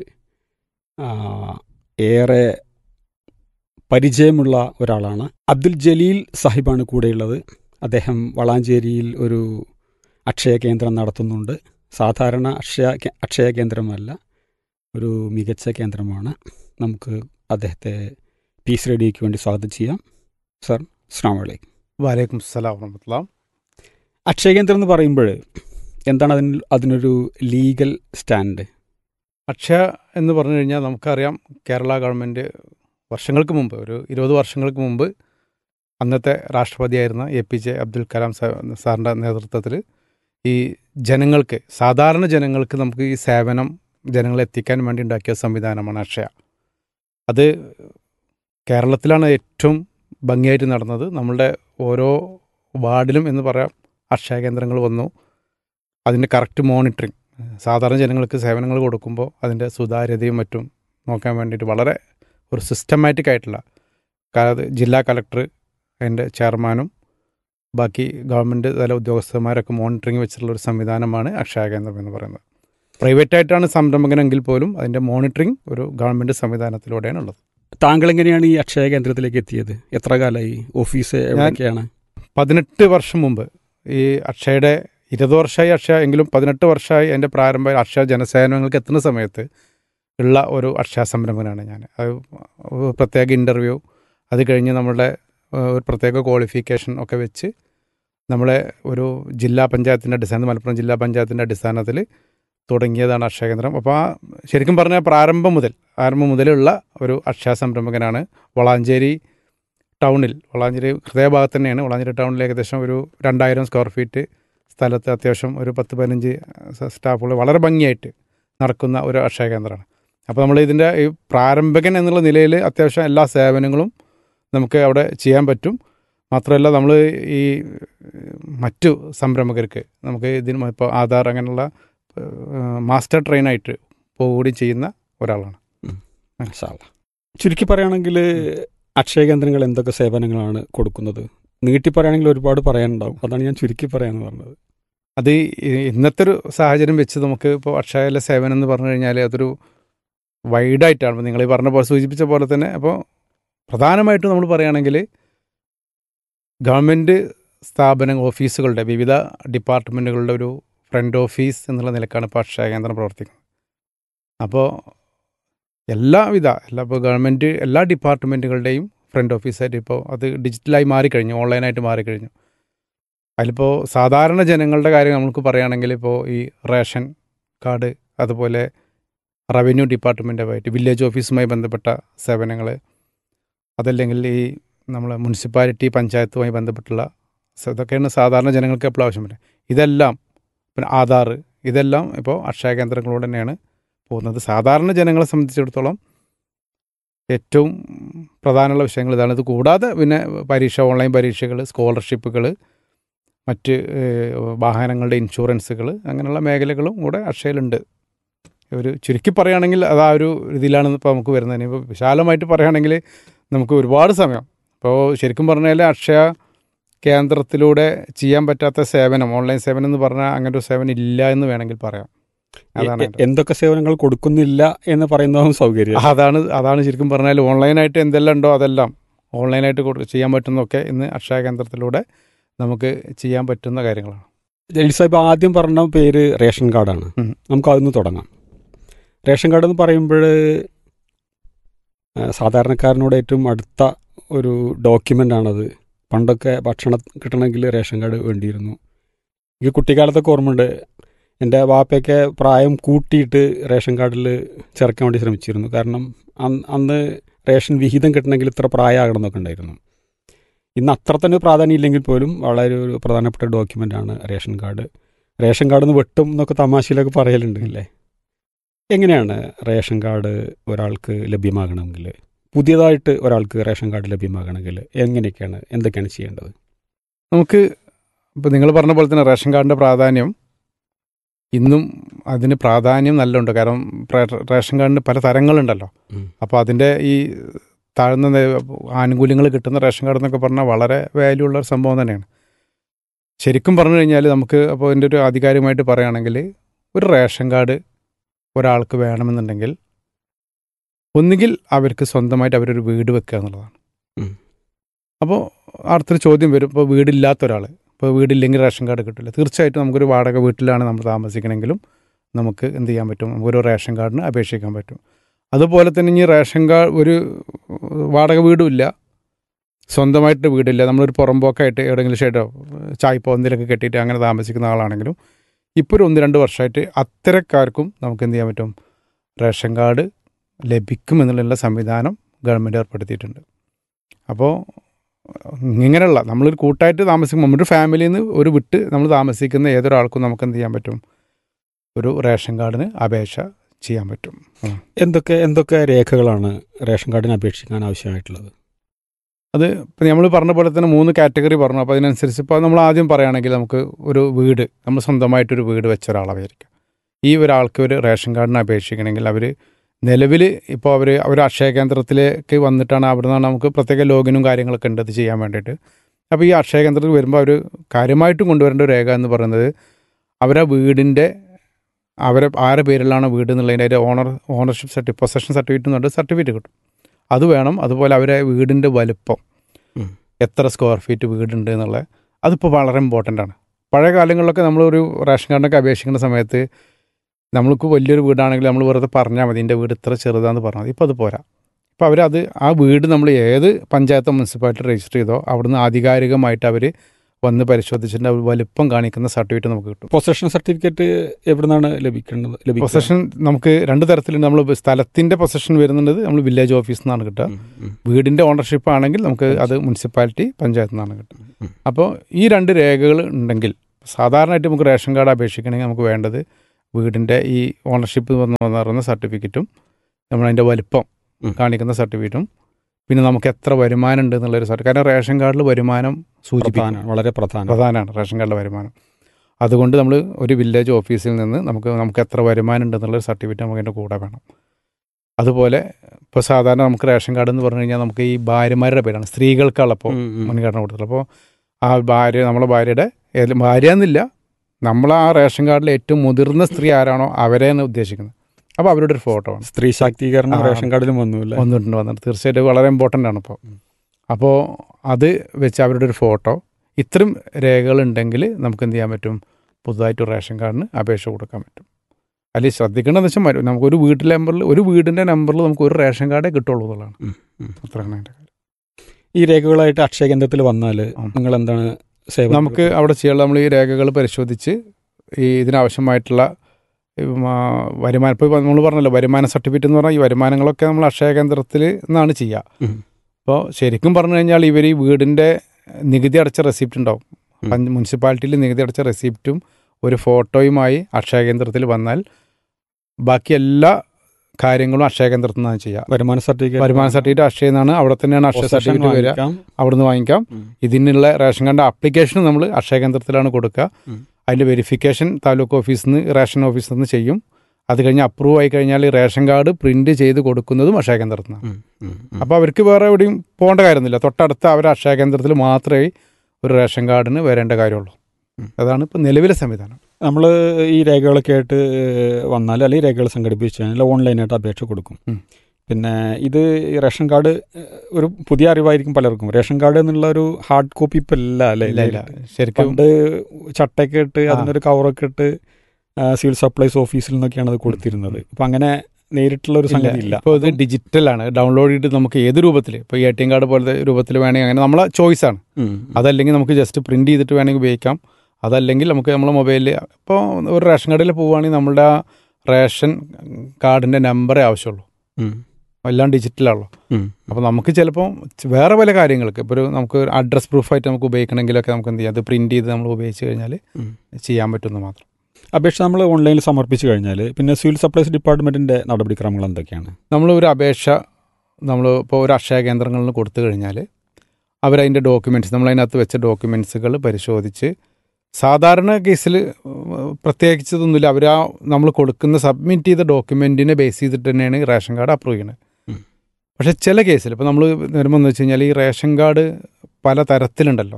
ഏറെ പരിചയമുള്ള ഒരാളാണ്. അബ്ദുൽ ജലീൽ സാഹിബാണ് കൂടെയുള്ളത്. അദ്ദേഹം വളാഞ്ചേരിയിൽ ഒരു അക്ഷയ കേന്ദ്രം നടത്തുന്നുണ്ട്. സാധാരണ അക്ഷയ കേന്ദ്രമല്ല, ഒരു മികച്ച കേന്ദ്രമാണ്. നമുക്ക് അദ്ദേഹത്തെ പീസ് റേഡിയോയ്ക്ക് വേണ്ടി സ്വാഗതം ചെയ്യാം. സർ, അസ്സലാമു അലൈക്കും. വലൈക്കും അസ്സലാം വറഹ്മത്തുള്ളാഹി. അക്ഷയ കേന്ദ്രം എന്ന് പറയുമ്പോൾ എന്താണ് അതിനൊരു ലീഗൽ സ്റ്റാൻഡ്? അക്ഷയ എന്ന് പറഞ്ഞു കഴിഞ്ഞാൽ നമുക്കറിയാം, കേരള ഗവൺമെൻറ് വർഷങ്ങൾക്ക് മുമ്പ്, ഒരു 20 വർഷങ്ങൾക്ക് മുമ്പ് അന്നത്തെ രാഷ്ട്രപതിയായിരുന്ന APJ അബ്ദുൽ കലാം സാറിൻ്റെ നേതൃത്വത്തിൽ ഈ ജനങ്ങൾക്ക്, സാധാരണ ജനങ്ങൾക്ക് നമുക്ക് ഈ സേവനം ജനങ്ങളെ എത്തിക്കാൻ വേണ്ടി ഉണ്ടാക്കിയ സംവിധാനമാണ് അക്ഷയ. അത് കേരളത്തിലാണ് ഏറ്റവും ഭംഗിയായിട്ട് നടന്നത്. നമ്മളുടെ ഓരോ വാർഡിലും എന്ന് പറയാം അക്ഷയ കേന്ദ്രങ്ങൾ വന്നു. അതിൻ്റെ കറക്റ്റ് മോണിറ്ററിങ്, സാധാരണ ജനങ്ങൾക്ക് സേവനങ്ങൾ കൊടുക്കുമ്പോൾ അതിൻ്റെ സുതാര്യതയും മറ്റും നോക്കാൻ വേണ്ടിയിട്ട് വളരെ ഒരു സിസ്റ്റമാറ്റിക് ആയിട്ടുള്ള, ജില്ലാ കളക്ടർ അതിൻ്റെ ചെയർമാനും ബാക്കി ഗവൺമെൻറ് തല ഉദ്യോഗസ്ഥന്മാരൊക്കെ മോണിറ്ററിങ് വെച്ചിട്ടുള്ള ഒരു സംവിധാനമാണ് അക്ഷയ കേന്ദ്രം എന്ന് പറയുന്നത്. പ്രൈവറ്റായിട്ടാണ് സംരംഭകനെങ്കിൽ പോലും അതിൻ്റെ മോണിറ്ററിങ് ഒരു ഗവൺമെൻറ് സംവിധാനത്തിലൂടെയാണ് ഉള്ളത്. താങ്കൾ എങ്ങനെയാണ് ഈ അക്ഷയ കേന്ദ്രത്തിലേക്ക് എത്തിയത്? എത്ര കാലമായി? ഓഫീസ് എവിടെയൊക്കെയാണ്? 18 വർഷം മുമ്പ്, ഈ അക്ഷയയുടെ 20 വർഷമായി അക്ഷയ എങ്കിലും 18 വർഷമായി എൻ്റെ പ്രാരംഭ അക്ഷയ ജനസേവനങ്ങൾക്ക് എത്തുന്ന സമയത്ത് ഉള്ള ഒരു അക്ഷയ സംരംഭകനാണ് ഞാൻ. അത് പ്രത്യേക ഇൻ്റർവ്യൂ, അത് കഴിഞ്ഞ് നമ്മളുടെ ഒരു പ്രത്യേക ക്വാളിഫിക്കേഷൻ ഒക്കെ വെച്ച് നമ്മളെ ഒരു ജില്ലാ പഞ്ചായത്തിൻ്റെ അടിസ്ഥാനത്തിൽ, മലപ്പുറം ജില്ലാ പഞ്ചായത്തിൻ്റെ അടിസ്ഥാനത്തിൽ തുടങ്ങിയതാണ് അക്ഷയ കേന്ദ്രം. അപ്പോൾ ശരിക്കും പറഞ്ഞാൽ ആരംഭം മുതലുള്ള ഒരു അക്ഷയ സംരംഭകനാണ്. വളാഞ്ചേരി ടൗണിൽ, വളാഞ്ചേരി ഹൃദയഭാഗത്ത് തന്നെയാണ്. വളാഞ്ചേരി ടൗണിൽ ഏകദേശം ഒരു 2000 സ്ക്വയർ ഫീറ്റ് സ്ഥലത്ത് അത്യാവശ്യം ഒരു 10-15 സ്റ്റാഫുകൾ വളരെ ഭംഗിയായിട്ട് നടക്കുന്ന ഒരു അക്ഷയ കേന്ദ്രമാണ്. അപ്പോൾ നമ്മൾ ഇതിൻ്റെ ഈ പ്രാരംഭകൻ എന്നുള്ള നിലയിൽ അത്യാവശ്യം എല്ലാ സേവനങ്ങളും നമുക്ക് അവിടെ ചെയ്യാൻ പറ്റും. മാത്രമല്ല നമ്മൾ ഈ മറ്റു സംരംഭകർക്ക് നമുക്ക് ഇതിന് ഇപ്പോൾ ആധാർ അങ്ങനെയുള്ള മാസ്റ്റർ ട്രെയിനായിട്ട് പോവുകയും ചെയ്യുന്ന ഒരാളാണ്. ചുരുക്കി പറയുകയാണെങ്കിൽ അക്ഷയ കേന്ദ്രങ്ങൾ എന്തൊക്കെ സേവനങ്ങളാണ് കൊടുക്കുന്നത്? നീട്ടി പറയുകയാണെങ്കിൽ ഒരുപാട് പറയാനുണ്ടാവും. അതാണ് ഞാൻ ചുരുക്കി പറയാമെന്ന് പറഞ്ഞത്. അത് ഇന്നത്തെ ഒരു സാഹചര്യം വെച്ച് നമുക്ക് ഇപ്പോൾ അക്ഷയയിലെ സേവനം എന്ന് പറഞ്ഞു കഴിഞ്ഞാൽ അതൊരു വൈഡായിട്ടാണ്. ഇപ്പോൾ നിങ്ങൾ ഈ പറഞ്ഞ പോലെ സൂചിപ്പിച്ച പോലെ തന്നെ അപ്പോൾ പ്രധാനമായിട്ടും നമ്മൾ പറയുകയാണെങ്കിൽ ഗവൺമെൻറ് സ്ഥാപന ഓഫീസുകളുടെ വിവിധ ഡിപ്പാർട്ട്മെൻറ്റുകളുടെ ഒരു ഫ്രണ്ട് ഓഫീസ് എന്നുള്ള നിലക്കാണ് ഇപ്പോൾ അക്ഷയ കേന്ദ്രം പ്രവർത്തിക്കുന്നത്. അപ്പോൾ ഇപ്പോൾ ഗവൺമെൻറ് എല്ലാ ഡിപ്പാർട്ട്മെൻറ്റുകളുടെയും ഫ്രണ്ട് ഓഫീസായിട്ട് ഇപ്പോൾ അത് ഡിജിറ്റലായി മാറിക്കഴിഞ്ഞു, ഓൺലൈനായിട്ട് മാറിക്കഴിഞ്ഞു. അതിലിപ്പോൾ സാധാരണ ജനങ്ങളുടെ കാര്യം നമുക്ക് പറയുകയാണെങ്കിൽ ഇപ്പോൾ ഈ റേഷൻ കാർഡ്, അതുപോലെ റവന്യൂ ഡിപ്പാർട്ട്മെൻറ്റുമായിട്ട് വില്ലേജ് ഓഫീസുമായി ബന്ധപ്പെട്ട സേവനങ്ങൾ, അതല്ലെങ്കിൽ ഈ നമ്മളെ മുനിസിപ്പാലിറ്റി പഞ്ചായത്തുമായി ബന്ധപ്പെട്ടുള്ള ഇതൊക്കെയാണ് സാധാരണ ജനങ്ങൾക്ക് എപ്പോഴും ആവശ്യം വരുന്നത്. ഇതെല്ലാം പിന്നെ ആധാർ, ഇതെല്ലാം ഇപ്പോൾ അക്ഷയ കേന്ദ്രങ്ങളോട് തന്നെയാണ് പോകുന്നത്. സാധാരണ ജനങ്ങളെ സംബന്ധിച്ചിടത്തോളം ഏറ്റവും പ്രധാനമുള്ള വിഷയങ്ങൾ ഇതാണ്. ഇത് കൂടാതെ പിന്നെ ഓൺലൈൻ പരീക്ഷകൾ, സ്കോളർഷിപ്പുകൾ, മറ്റ് വാഹനങ്ങളുടെ ഇൻഷുറൻസുകൾ, അങ്ങനെയുള്ള മേഖലകളും കൂടെ അക്ഷയയിലുണ്ട്. ഒരു ചുരുക്കി പറയുകയാണെങ്കിൽ അത് ആ ഒരു ഇതിലാണ് ഇപ്പോൾ നമുക്ക് വരുന്നത്. ഇപ്പോൾ വിശാലമായിട്ട് പറയുകയാണെങ്കിൽ നമുക്ക് ഒരുപാട് സമയം, ഇപ്പോൾ ശരിക്കും പറഞ്ഞാൽ അക്ഷയ കേന്ദ്രത്തിലൂടെ ചെയ്യാൻ പറ്റാത്ത സേവനം, ഓൺലൈൻ സേവനം എന്ന് പറഞ്ഞാൽ അങ്ങനെ ഒരു സേവനം ഇല്ല എന്ന് വേണമെങ്കിൽ പറയാം. എന്തൊക്കെ സേവനങ്ങൾ കൊടുക്കുന്നില്ല എന്ന് പറയുന്നതും സൗകര്യം. അതാണ് ശരിക്കും പറഞ്ഞാൽ ഓൺലൈനായിട്ട് എന്തെല്ലാം ഉണ്ടോ അതെല്ലാം ഓൺലൈനായിട്ട് ചെയ്യാൻ പറ്റുന്നതൊക്കെ ഇന്ന് അക്ഷയ കേന്ദ്രത്തിലൂടെ നമുക്ക് ചെയ്യാൻ പറ്റുന്ന കാര്യങ്ങളാണ്. ജലീൽ സാഹിബ് ആദ്യം പറഞ്ഞ പേര് റേഷൻ കാർഡാണ്. നമുക്ക് അതൊന്ന് തുടങ്ങാം. റേഷൻ കാർഡ് എന്ന് പറയുമ്പോൾ സാധാരണക്കാരനോട് ഏറ്റവും അടുത്ത ഒരു ഡോക്യുമെൻ്റാണത്. പണ്ടൊക്കെ ഭക്ഷണം കിട്ടണമെങ്കിൽ റേഷൻ കാർഡ് വേണ്ടിയിരുന്നു. എനിക്ക് കുട്ടിക്കാലത്തൊക്കെ ഓർമ്മയുണ്ട്, എൻ്റെ വാപ്പയൊക്കെ പ്രായം കൂട്ടിയിട്ട് റേഷൻ കാർഡിൽ ചേർക്കാൻ വേണ്ടി ശ്രമിച്ചിരുന്നു. കാരണം അന്ന് റേഷൻ വിഹിതം കിട്ടണമെങ്കിൽ ഇത്ര പ്രായമാകണം എന്നൊക്കെ ഉണ്ടായിരുന്നു. ഇന്ന് അത്ര തന്നെ പ്രാധാന്യം ഇല്ലെങ്കിൽ പോലും വളരെ ഒരു പ്രധാനപ്പെട്ട ഡോക്യുമെൻ്റാണ് റേഷൻ കാർഡ്. റേഷൻ കാർഡ് നിന്ന് വെട്ടും എന്നൊക്കെ തമാശയിലൊക്കെ പറയലുണ്ട് അല്ലേ? എങ്ങനെയാണ് റേഷൻ കാർഡ് ഒരാൾക്ക് ലഭ്യമാകണമെങ്കിൽ, പുതിയതായിട്ട് ഒരാൾക്ക് റേഷൻ കാർഡ് ലഭ്യമാകണമെങ്കിൽ എന്തൊക്കെയാണ് ചെയ്യേണ്ടത്? നമുക്ക് ഇപ്പോൾ നിങ്ങൾ പറഞ്ഞ പോലെ തന്നെ റേഷൻ കാർഡിൻ്റെ പ്രാധാന്യം ഇന്നും അതിന് പ്രാധാന്യം നല്ലുണ്ട്. കാരണം റേഷൻ കാർഡിന് പല തരങ്ങളുണ്ടല്ലോ. അപ്പോൾ അതിൻ്റെ ഈ താഴ്ന്ന ആനുകൂല്യങ്ങൾ കിട്ടുന്ന റേഷൻ കാർഡ് എന്നൊക്കെ പറഞ്ഞാൽ വളരെ വാല്യൂ ഉള്ള ഒരു സംഭവം തന്നെയാണ്. ശരിക്കും പറഞ്ഞു കഴിഞ്ഞാൽ നമുക്ക് അപ്പോൾ അതിൻ്റെ ഒരു ആധികാരികമായിട്ട് പറയുകയാണെങ്കിൽ ഒരു റേഷൻ കാർഡ് ഒരാൾക്ക് വേണമെന്നുണ്ടെങ്കിൽ ഒന്നുകിൽ അവർക്ക് സ്വന്തമായിട്ട് അവരൊരു വീട് വെക്കുക എന്നുള്ളതാണ്. അപ്പോൾ അടുത്തൊരു ചോദ്യം വരും, ഇപ്പോൾ വീടില്ലാത്ത ഒരാൾ, ഇപ്പോൾ വീടില്ലെങ്കിൽ റേഷൻ കാർഡ് കിട്ടില്ല. തീർച്ചയായിട്ടും നമുക്കൊരു വാടക വീട്ടിലാണ് നമ്മൾ താമസിക്കണമെങ്കിലും നമുക്ക് എന്ത് ചെയ്യാൻ പറ്റും, നമുക്കൊരു റേഷൻ കാർഡിന് അപേക്ഷിക്കാൻ പറ്റും. അതുപോലെ തന്നെ ഇനി റേഷൻ കാർഡ് ഒരു വാടക വീടും ഇല്ല, സ്വന്തമായിട്ട് വീടില്ല, നമ്മളൊരു പുറമ്പോക്കായിട്ട് എവിടെയെങ്കിലും ഷെയ്ഡോ ചായ്പോ എന്തെങ്കിലുമൊക്കെ കെട്ടിയിട്ട് അങ്ങനെ താമസിക്കുന്ന ആളാണെങ്കിലും ഇപ്പോൾ ഒരു 1-2 വർഷമായിട്ട് അത്തരക്കാർക്കും നമുക്ക് എന്ത് ചെയ്യാൻ പറ്റും, റേഷൻ കാർഡ് ലഭിക്കുമെന്നുള്ള സംവിധാനം ഗവൺമെൻറ് ഏർപ്പെടുത്തിയിട്ടുണ്ട്. അപ്പോൾ ഇങ്ങനെയുള്ള നമ്മളൊരു കൂട്ടായിട്ട് താമസിക്കുമ്പോൾ നമ്മുടെ ഫാമിലിയിൽ നിന്ന് ഒരു വിട്ട് നമ്മൾ താമസിക്കുന്ന ഏതൊരാൾക്കും നമുക്ക് എന്ത് ചെയ്യാൻ പറ്റും, ഒരു റേഷൻ കാർഡിന് അപേക്ഷ ചെയ്യാൻ പറ്റും. എന്തൊക്കെ രേഖകളാണ് റേഷൻ കാർഡിന് അപേക്ഷിക്കാൻ ആവശ്യമായിട്ടുള്ളത്? അത് ഇപ്പം നമ്മൾ പറഞ്ഞ പോലെ തന്നെ 3 കാറ്റഗറി പറഞ്ഞു. അപ്പോൾ അതിനനുസരിച്ച് ഇപ്പോൾ നമ്മൾ ആദ്യം പറയുകയാണെങ്കിൽ നമുക്ക് ഒരു വീട്, നമ്മൾ സ്വന്തമായിട്ടൊരു വീട് വെച്ച ഒരാളായിരിക്കും. ഈ ഒരാൾക്ക് ഒരു റേഷൻ കാർഡിന് അപേക്ഷിക്കണമെങ്കിൽ അവർ നിലവിൽ ഇപ്പോൾ അവർ അക്ഷയ കേന്ദ്രത്തിലേക്ക് വന്നിട്ടാണ്, അവിടെ നിന്നാണ് നമുക്ക് പ്രത്യേക ലോഗിനും കാര്യങ്ങളൊക്കെ ഉണ്ട് അത് ചെയ്യാൻ വേണ്ടിയിട്ട്. അപ്പോൾ ഈ അക്ഷയ കേന്ദ്രത്തിൽ വരുമ്പോൾ അവർ കാര്യമായിട്ടും കൊണ്ടുവരേണ്ട ഒരു രേഖ എന്ന് പറയുന്നത് അവരെ വീടിൻ്റെ ആരുടെ പേരിലാണ് വീട് എന്നുള്ളതിൻ്റെ അതിൻ്റെ ഓണർഷിപ്പ് പൊസഷൻ സർട്ടിഫിക്കറ്റ് എന്ന് പറഞ്ഞിട്ട് സർട്ടിഫിക്കറ്റ് കിട്ടും. അത് വേണം. അതുപോലെ അവരെ വീടിൻ്റെ വലുപ്പം, എത്ര സ്ക്വയർ ഫീറ്റ് വീടുണ്ട് എന്നുള്ളത്, അതിപ്പോൾ വളരെ ഇമ്പോർട്ടൻ്റ് ആണ്. പഴയ കാലങ്ങളിലൊക്കെ നമ്മളൊരു റേഷൻ കാർഡിനൊക്കെ അപേക്ഷിക്കുന്ന സമയത്ത് നമ്മൾക്ക് വലിയൊരു വീടാണെങ്കിൽ നമ്മൾ വെറുതെ പറഞ്ഞാൽ മതി എൻ്റെ വീട് ഇത്ര ചെറുതാണെന്ന് പറഞ്ഞാൽ മതി. ഇപ്പോൾ അത് പോരാ. ഇപ്പോൾ അവരത് ആ വീട് നമ്മൾ ഏത് പഞ്ചായത്ത് മുനിസിപ്പാലിറ്റി രജിസ്റ്റർ ചെയ്തോ അവിടുന്ന് ആധികാരികമായിട്ട് അവർ വന്ന് പരിശോധിച്ചിട്ട് വലുപ്പം കാണിക്കുന്ന സർട്ടിഫിക്കറ്റ് നമുക്ക് കിട്ടും. പൊസഷൻ സർട്ടിഫിക്കറ്റ് എവിടെ നിന്നാണ് ലഭിക്കുന്നത്? പൊസഷൻ നമുക്ക് 2 തരത്തിലുണ്ട്. നമ്മൾ സ്ഥലത്തിൻ്റെ പൊസഷൻ വരുന്നുണ്ട്, നമ്മൾ വില്ലേജ് ഓഫീസിൽ നിന്നാണ് കിട്ടുക. വീടിൻ്റെ ഓണർഷിപ്പ് ആണെങ്കിൽ നമുക്ക് അത് മുനിസിപ്പാലിറ്റി പഞ്ചായത്തിൽ നിന്നാണ് കിട്ടുക. അപ്പോൾ ഈ 2 രേഖകൾ ഉണ്ടെങ്കിൽ സാധാരണയായിട്ട് നമുക്ക് റേഷൻ കാർഡ് അപേക്ഷിക്കണമെങ്കിൽ നമുക്ക് വേണ്ടത് വീടിൻ്റെ ഈ ഓണർഷിപ്പ് എന്ന് പറയുന്ന സർട്ടിഫിക്കറ്റും നമ്മളതിൻ്റെ വലിപ്പം കാണിക്കുന്ന സർട്ടിഫിക്കറ്റും പിന്നെ നമുക്ക് എത്ര വരുമാനം ഉണ്ട് എന്നുള്ളൊരു സർട്ടിഫിക്കറ്റ്. കാരണം റേഷൻ കാർഡിൽ വരുമാനം സൂചിപ്പിക്കാൻ വളരെ പ്രധാനമാണ് റേഷൻ കാർഡിലെ വരുമാനം. അതുകൊണ്ട് നമ്മൾ ഒരു വില്ലേജ് ഓഫീസിൽ നിന്ന് നമുക്ക് എത്ര വരുമാനം ഉണ്ട് എന്നുള്ളൊരു സർട്ടിഫിക്കറ്റ് നമുക്ക് അതിൻ്റെ കൂടെ വേണം. അതുപോലെ ഇപ്പോൾ സാധാരണ നമുക്ക് റേഷൻ കാർഡ് എന്ന് പറഞ്ഞു കഴിഞ്ഞാൽ നമുക്ക് ഈ ഭാര്യമാരുടെ പേരാണ്, സ്ത്രീകൾക്കുള്ള ഇപ്പോൾ മുൻഗണന കൊടുത്തിട്ടുള്ളത്. അപ്പോൾ ആ നമ്മളെ ഭാര്യ എന്നില്ല, നമ്മൾ ആ റേഷൻ കാർഡിൽ ഏറ്റവും മുതിർന്ന സ്ത്രീ ആരാണോ അവരെയാണ് ഉദ്ദേശിക്കുന്നത്. അപ്പോൾ അവരുടെ ഒരു ഫോട്ടോ ആണ്. സ്ത്രീ ശാക്തീകരണം റേഷൻ കാർഡിലും വന്നിട്ടുണ്ട്. തീർച്ചയായിട്ടും വളരെ ഇമ്പോർട്ടൻ്റ് ആണ് ഇപ്പോൾ. അപ്പോൾ അത് വെച്ച് അവരുടെ ഒരു ഫോട്ടോ, ഇത്തരം രേഖകളുണ്ടെങ്കിൽ നമുക്ക് എന്ത് ചെയ്യാൻ പറ്റും, പുതുതായിട്ട് റേഷൻ കാർഡിന് അപേക്ഷ കൊടുക്കാൻ പറ്റും. അല്ലെങ്കിൽ ശ്രദ്ധിക്കേണ്ടതെന്ന് വെച്ചാൽ നമുക്കൊരു വീടിൻ്റെ നമ്പറിൽ നമുക്ക് ഒരു റേഷൻ കാർഡേ കിട്ടുള്ളൂ എന്നുള്ളതാണ്. അത്രയാണ് അതിൻ്റെ കാര്യം. ഈ രേഖകളായിട്ട് അക്ഷയ കേന്ദ്രത്തിൽ വന്നാൽ നിങ്ങൾ എന്താണ് നമുക്ക് അവിടെ ചെയ്യാനുള്ളത്? നമ്മൾ ഈ രേഖകൾ പരിശോധിച്ച് ഇതിനാവശ്യമായിട്ടുള്ള വരുമാനം, ഇപ്പോൾ നമ്മൾ പറഞ്ഞല്ലോ വരുമാന സർട്ടിഫിക്കറ്റ് എന്ന് പറഞ്ഞാൽ ഈ വരുമാനങ്ങളൊക്കെ നമ്മൾ അക്ഷയ കേന്ദ്രത്തിൽ നിന്നാണ് ചെയ്യുക. അപ്പോൾ ശരിക്കും പറഞ്ഞു കഴിഞ്ഞാൽ ഇവർ ഈ വീടിൻ്റെ നികുതി അടച്ച റെസിപ്റ്റ് ഉണ്ടാവും, മുനിസിപ്പാലിറ്റിയിൽ നികുതി അടച്ച റെസിപ്റ്റും ഒരു ഫോട്ടോയുമായി അക്ഷയ കേന്ദ്രത്തിൽ വന്നാൽ ബാക്കി എല്ലാ കാര്യങ്ങളും അക്ഷയ കേന്ദ്രത്തിൽ നിന്നാണ് ചെയ്യുക. വരുമാന സർട്ടിഫിക്കറ്റ് അക്ഷയ നിന്നാണ്, അവിടെ തന്നെയാണ് അക്ഷയ സർട്ടിഫിക്കറ്റ് വരിക, അവിടെ നിന്ന് വാങ്ങിക്കാം. ഇതിനുള്ള റേഷൻ കാർഡ് ആപ്ലിക്കേഷൻ നമ്മൾ അക്ഷയ കേന്ദ്രത്തിലാണ് കൊടുക്കുക. അതിൻ്റെ വെരിഫിക്കേഷൻ താലൂക്ക് ഓഫീസിൽ നിന്ന് റേഷൻ ഓഫീസിൽ നിന്ന് ചെയ്യും. അത് കഴിഞ്ഞ് അപ്രൂവ് ആയി കഴിഞ്ഞാൽ റേഷൻ കാർഡ് പ്രിന്റ് ചെയ്ത് കൊടുക്കുന്നതും അക്ഷയ കേന്ദ്രത്തിൽ നിന്നാണ്. അപ്പോൾ അവർക്ക് വേറെ എവിടെയും പോകേണ്ട കാര്യമൊന്നുമില്ല. തൊട്ടടുത്ത് അവർ അക്ഷയ കേന്ദ്രത്തിൽ മാത്രമേ ഒരു റേഷൻ കാർഡിന് വരേണ്ട കാര്യമുള്ളൂ. അതാണ് ഇപ്പോൾ നിലവിലെ സംവിധാനം. നമ്മൾ ഈ രേഖകളൊക്കെ ആയിട്ട് വന്നാൽ അല്ലെങ്കിൽ രേഖകൾ സംഘടിപ്പിച്ച് കഴിഞ്ഞാൽ ഓൺലൈനായിട്ട് അപേക്ഷ കൊടുക്കും. പിന്നെ ഇത് റേഷൻ കാർഡ് ഒരു പുതിയ അറിവായിരിക്കും പലർക്കും. റേഷൻ കാർഡ് എന്നുള്ള ഒരു ഹാർഡ് കോപ്പി ഇപ്പം ഇല്ല അല്ലേ? ശരിക്കും പണ്ട് ചട്ടയൊക്കെ ഇട്ട് അതിനൊരു കവറൊക്കെ ഇട്ട് സിവിൽ സപ്ലൈസ് ഓഫീസിൽ നിന്നൊക്കെയാണ് അത് കൊടുത്തിരുന്നത്. അപ്പം അങ്ങനെ നേരിട്ടുള്ള ഒരു സംഗതി ഇല്ല. ഇപ്പോൾ ഇത് ഡിജിറ്റലാണ്, ഡൗൺലോഡ് ചെയ്തിട്ട് നമുക്ക് ഏത് രൂപത്തിൽ, ഇപ്പോൾ ATM കാർഡ് പോലത്തെ രൂപത്തിൽ വേണമെങ്കിൽ അങ്ങനെ നമ്മളെ ചോയ്സാണ്. അതല്ലെങ്കിൽ നമുക്ക് ജസ്റ്റ് പ്രിന്റ് ചെയ്തിട്ട് വേണമെങ്കിൽ ഉപയോഗിക്കാം. അതല്ലെങ്കിൽ നമുക്ക് നമ്മളെ മൊബൈലിൽ ഇപ്പോൾ ഒരു റേഷൻ കാർഡിൽ പോവുകയാണെങ്കിൽ നമ്മളുടെ ആ റേഷൻ കാർഡിൻ്റെ നമ്പറേ ആവശ്യമുള്ളൂ, എല്ലാം ഡിജിറ്റലാണല്ലോ. അപ്പോൾ നമുക്ക് ചിലപ്പോൾ വേറെ പല കാര്യങ്ങൾക്ക് ഇപ്പോൾ നമുക്ക് അഡ്രസ് പ്രൂഫായിട്ട് നമുക്ക് ഉപയോഗിക്കണമെങ്കിലൊക്കെ നമുക്ക് എന്ത് ചെയ്യാം, അത് പ്രിന്റ് ചെയ്ത് നമ്മൾ ഉപയോഗിച്ച് കഴിഞ്ഞാൽ ചെയ്യാൻ പറ്റുമെന്ന് മാത്രം. അപേക്ഷ നമ്മൾ ഓൺലൈനിൽ സമർപ്പിച്ച് കഴിഞ്ഞാൽ പിന്നെ സിവിൽ സപ്ലൈസ് ഡിപ്പാർട്ട്മെൻറ്റിൻ്റെ നടപടിക്രമങ്ങൾ എന്തൊക്കെയാണ്? നമ്മൾ ഒരു അപേക്ഷ ഇപ്പോൾ ഒരു അക്ഷയ കേന്ദ്രങ്ങളിൽ കൊടുത്തു കഴിഞ്ഞാൽ അവരതിൻ്റെ ഡോക്യുമെൻറ്റ്സ്, നമ്മളതിനകത്ത് വെച്ച ഡോക്യുമെൻറ്റ്സുകൾ പരിശോധിച്ച്, സാധാരണ കേസിൽ പ്രത്യേകിച്ചതൊന്നുമില്ല, അവർ നമ്മൾ കൊടുക്കുന്ന സബ്മിറ്റ് ചെയ്ത ഡോക്യുമെൻറ്റിനെ ബേസ് ചെയ്തിട്ട് തന്നെയാണ് റേഷൻ കാർഡ് അപ്രൂവ് ചെയ്യുന്നത്. പക്ഷേ ചില കേസിൽ ഇപ്പോൾ നമ്മൾ വരുമ്പോൾ എന്ന് വെച്ച് കഴിഞ്ഞാൽ ഈ റേഷൻ കാർഡ് പല തരത്തിലുണ്ടല്ലോ,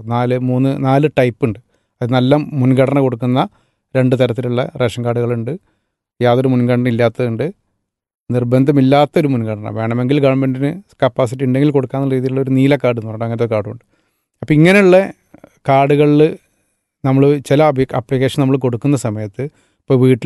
4 ടൈപ്പ് ഉണ്ട്. അത് നല്ല മുൻഗണന കൊടുക്കുന്ന 2 തരത്തിലുള്ള റേഷൻ കാർഡുകളുണ്ട്, യാതൊരു മുൻഗണന ഇല്ലാത്തതുണ്ട്, നിർബന്ധമില്ലാത്തൊരു മുൻഗണന, വേണമെങ്കിൽ ഗവൺമെൻറ്റിന് കപ്പാസിറ്റി ഉണ്ടെങ്കിൽ കൊടുക്കാമെന്നുള്ള രീതിയിലുള്ള ഒരു നീല കാർഡ് എന്ന് പറഞ്ഞാൽ അങ്ങനത്തെ കാർഡുണ്ട്. അപ്പോൾ ഇങ്ങനെയുള്ള കാർഡുകളിൽ നമ്മൾ ചില ആപ്ലിക്കേഷൻ നമ്മൾ കൊടുക്കുന്ന സമയത്ത്, ഇപ്പോൾ വീട്ടിൽ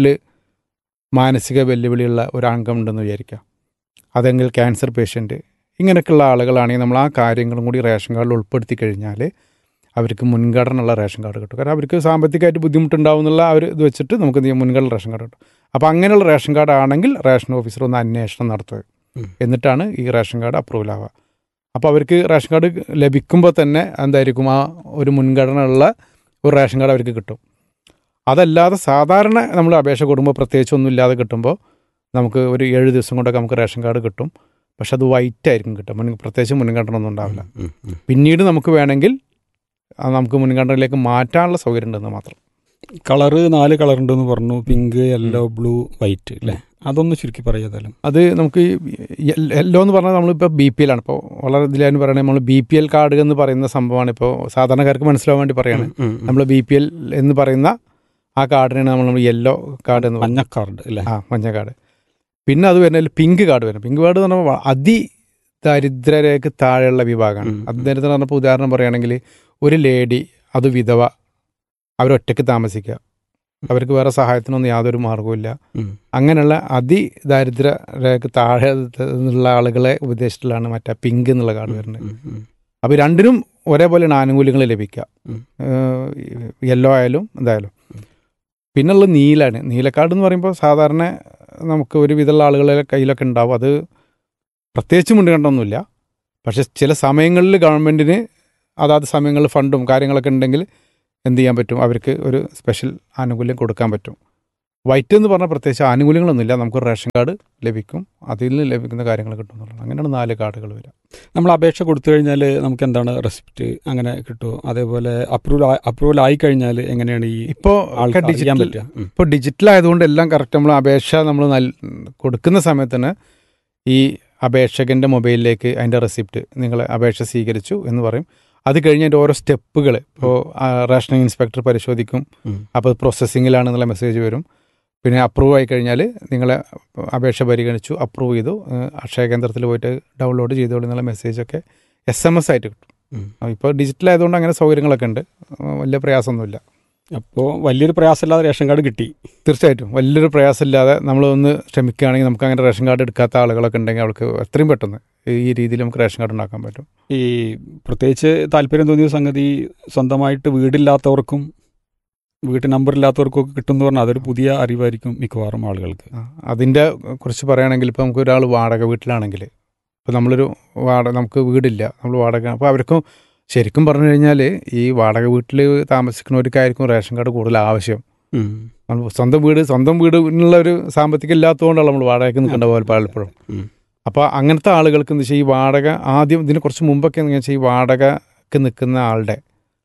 മാനസിക വെല്ലുവിളിയുള്ള ഒരു അംഗം ഉണ്ടെന്ന് വിചാരിക്കുക, അതെങ്കിൽ ക്യാൻസർ പേഷ്യൻറ്റ്, ഇങ്ങനെയൊക്കെയുള്ള ആളുകളാണെങ്കിൽ നമ്മൾ ആ കാര്യങ്ങളും കൂടി റേഷൻ കാർഡിൽ ഉൾപ്പെടുത്തി കഴിഞ്ഞാൽ അവർക്ക് മുൻഗണന ഉള്ള റേഷൻ കാർഡ് കിട്ടും. കാരണം അവർക്ക് സാമ്പത്തികമായിട്ട് ബുദ്ധിമുട്ടുണ്ടാവും എന്നുള്ള അവർ ഇത് വെച്ചിട്ട് നമുക്ക് എന്ത് ചെയ്യും, മുൻഗണന റേഷൻ കാർഡ് കിട്ടും. അപ്പോൾ അങ്ങനെയുള്ള റേഷൻ കാർഡ് ആണെങ്കിൽ റേഷൻ ഓഫീസർ ഒന്ന് അന്വേഷണം നടത്തുക, എന്നിട്ടാണ് ഈ റേഷൻ കാർഡ് അപ്രൂവൽ ആവുക. അപ്പോൾ അവർക്ക് റേഷൻ കാർഡ് ലഭിക്കുമ്പോൾ തന്നെ എന്തായിരിക്കും, ആ ഒരു മുൻഗണന ഉള്ള ഒരു റേഷൻ കാർഡ് അവർക്ക് കിട്ടും. അതല്ലാതെ സാധാരണ നമ്മൾ അപേക്ഷ കൊടുക്കുമ്പോൾ പ്രത്യേകിച്ച് ഒന്നും ഇല്ലാതെ കിട്ടുമ്പോൾ നമുക്ക് ഒരു 7 ദിവസം കൊണ്ടൊക്കെ നമുക്ക് റേഷൻ കാർഡ് കിട്ടും. പക്ഷെ അത് വൈറ്റ് ആയിരിക്കും കിട്ടും, പ്രത്യേകിച്ച് മുൻഗണന ഒന്നും ഉണ്ടാവില്ല. പിന്നീട് നമുക്ക് വേണമെങ്കിൽ നമുക്ക് മുൻഗണനയിലേക്ക് മാറ്റാനുള്ള സൗകര്യം ഉണ്ടെന്ന് മാത്രം. കളറ് 4 കളറുണ്ടെന്ന് പറഞ്ഞു, പിങ്ക്, യെല്ലോ, ബ്ലൂ, വൈറ്റ് അല്ലേ? അതൊന്ന് ചുരുക്കി പറയാതാലും. അത് നമുക്ക് യെല്ലോ എന്ന് പറഞ്ഞാൽ നമ്മളിപ്പോൾ BPL ആണ്. ഇപ്പോൾ വളരെ ഇതിലായിരുന്നു പറയുന്നത്, നമ്മൾ BPL കാർഡ് എന്ന് പറയുന്ന സംഭവമാണ്. ഇപ്പോൾ സാധാരണക്കാർക്ക് മനസ്സിലാവാൻ വേണ്ടി പറയുകയാണ്, നമ്മൾ BPL എന്ന് പറയുന്ന ആ കാർഡിനാണ് നമ്മൾ യെല്ലോ കാർഡ് എന്ന് മഞ്ഞ കാർഡ് അല്ലേ? മഞ്ഞ കാർഡ്. പിന്നെ അത് വരുന്നതിൽ പിങ്ക് കാർഡ് വരും. പിങ്ക് കാർഡ് എന്ന് പറഞ്ഞാൽ അതിദരിദ്രരേഖ താഴെയുള്ള വിഭാഗമാണ്. അതിദരിദ്രം പറഞ്ഞപ്പോൾ ഉദാഹരണം പറയുകയാണെങ്കിൽ ഒരു ലേഡി, അത് വിധവ, അവരൊറ്റയ്ക്ക് താമസിക്കുക, അവർക്ക് വേറെ സഹായത്തിനൊന്നും യാതൊരു മാർഗവുമില്ല, അങ്ങനെയുള്ള അതിദാരിദ്ര്യ രേഖ താഴെ നിന്നുള്ള ആളുകളെ ഉദ്ദേശിച്ചിട്ടുള്ളതാണ് മറ്റേ പിങ്ക് എന്നുള്ള കാർഡ് വരുന്നത്. അപ്പോൾ രണ്ടിനും ഒരേപോലെയാണ് ആനുകൂല്യങ്ങൾ ലഭിക്കുക, യെല്ലോ ആയാലും എന്തായാലും. പിന്നുള്ള നീലാണ്. നീലക്കാർഡ് എന്ന് പറയുമ്പോൾ സാധാരണ നമുക്ക് ഒരുവിധമുള്ള ആളുകളുടെ കയ്യിലൊക്കെ ഉണ്ടാവും. അത് പ്രത്യേകിച്ച് മുൻഗണനയൊന്നുമില്ല. പക്ഷെ ചില സമയങ്ങളിൽ ഗവൺമെൻറ്റിന് അതാത് സമയങ്ങളിൽ ഫണ്ടും കാര്യങ്ങളൊക്കെ ഉണ്ടെങ്കിൽ എന്ത് ചെയ്യാൻ പറ്റും, അവർക്ക് ഒരു സ്പെഷ്യൽ ആനുകൂല്യം കൊടുക്കാൻ പറ്റും. വൈറ്റ് എന്ന് പറഞ്ഞാൽ പ്രത്യേകിച്ച് ആനുകൂല്യങ്ങളൊന്നുമില്ല, നമുക്ക് റേഷൻ കാർഡ് ലഭിക്കും, അതിൽ നിന്ന് ലഭിക്കുന്ന കാര്യങ്ങൾ കിട്ടും എന്നുള്ളതാണ്. അങ്ങനെയാണ് 4 കാർഡുകൾ വരിക. നമ്മൾ അപേക്ഷ കൊടുത്തു കഴിഞ്ഞാൽ നമുക്ക് എന്താണ് റെസിപ്റ്റ് അങ്ങനെ കിട്ടുമോ? അതേപോലെ അപ്രൂവൽ ആയി കഴിഞ്ഞാൽ എങ്ങനെയാണ് ഈ ഇപ്പോൾ ആൾക്കാർക്ക് അറിയാൻ ഡിജിറ്റൽ പറ്റുക? ഇപ്പോൾ ഡിജിറ്റൽ ആയതുകൊണ്ട് എല്ലാം കറക്റ്റ്. നമ്മൾ അപേക്ഷ നമ്മൾ കൊടുക്കുന്ന സമയത്തിന് ഈ അപേക്ഷകൻ്റെ മൊബൈലിലേക്ക് അതിൻ്റെ റെസിപ്റ്റ് നിങ്ങൾ അപേക്ഷ സ്വീകരിച്ചു എന്ന് പറയും. അത് കഴിഞ്ഞ് അതിൻ്റെ ഓരോ സ്റ്റെപ്പുകൾ ഇപ്പോൾ റേഷനിങ് ഇൻസ്പെക്ടർ പരിശോധിക്കും, അപ്പോൾ പ്രോസസ്സിങ്ങിലാണെന്നുള്ള മെസ്സേജ് വരും. പിന്നെ അപ്രൂവ് ആയി കഴിഞ്ഞാൽ നിങ്ങളെ അപേക്ഷ പരിഗണിച്ചു, അപ്രൂവ് ചെയ്തു, അക്ഷയ കേന്ദ്രത്തിൽ പോയിട്ട് ഡൗൺലോഡ് ചെയ്തോളൂ എന്നുള്ള മെസ്സേജൊക്കെ SMS ആയിട്ട് കിട്ടും. ഇപ്പോൾ ഡിജിറ്റൽ ആയതുകൊണ്ട് അങ്ങനെ സൗകര്യങ്ങളൊക്കെ ഉണ്ട്, വലിയ പ്രയാസമൊന്നുമില്ല. അപ്പോൾ വലിയൊരു പ്രയാസമില്ലാതെ റേഷൻ കാർഡ് കിട്ടി. തീർച്ചയായിട്ടും വലിയൊരു പ്രയാസമില്ലാതെ നമ്മളൊന്ന് ശ്രമിക്കുകയാണെങ്കിൽ നമുക്ക് അങ്ങനെ റേഷൻ കാർഡ് എടുക്കാത്ത ആളുകളൊക്കെ ഉണ്ടെങ്കിൽ അവർക്ക് എത്രയും പെട്ടെന്ന് ഈ രീതിയിൽ നമുക്ക് റേഷൻ കാർഡ് ഉണ്ടാക്കാൻ പറ്റും. ഈ പ്രത്യേകിച്ച് താല്പര്യം തോന്നിയ സംഗതി സ്വന്തമായിട്ട് വീടില്ലാത്തവർക്കും വീട്ട് നമ്പർ ഇല്ലാത്തവർക്കൊക്കെ കിട്ടുമെന്ന് പറഞ്ഞാൽ അതൊരു പുതിയ അറിവായിരിക്കും മിക്കവാറും ആളുകൾക്ക്. അതിൻ്റെ കുറിച്ച് പറയുകയാണെങ്കിൽ ഇപ്പോൾ നമുക്ക് ഒരാൾ വാടക വീട്ടിലാണെങ്കിൽ, ഇപ്പോൾ നമ്മളൊരു നമുക്ക് വീടില്ല, നമ്മൾ വാടക, അപ്പോൾ അവർക്കും ശരിക്കും പറഞ്ഞു കഴിഞ്ഞാൽ ഈ വാടക വീട്ടിൽ താമസിക്കുന്നവർക്കായിരിക്കും റേഷൻ കാർഡ് കൂടുതൽ ആവശ്യം. സ്വന്തം വീടിനുള്ള ഒരു സാമ്പത്തികം ഇല്ലാത്തതുകൊണ്ടാണ് നമ്മൾ വാടകയ്ക്ക് നിൽക്കേണ്ട പോലെ പലപ്പോഴും. അപ്പോൾ അങ്ങനത്തെ ആളുകൾക്ക് എന്ന് വെച്ചാൽ ഈ വാടക ആദ്യം ഇതിന് കുറച്ച് മുമ്പൊക്കെ എന്ന് വെച്ചാൽ ഈ വാടകയ്ക്ക് നിൽക്കുന്ന ആളുടെ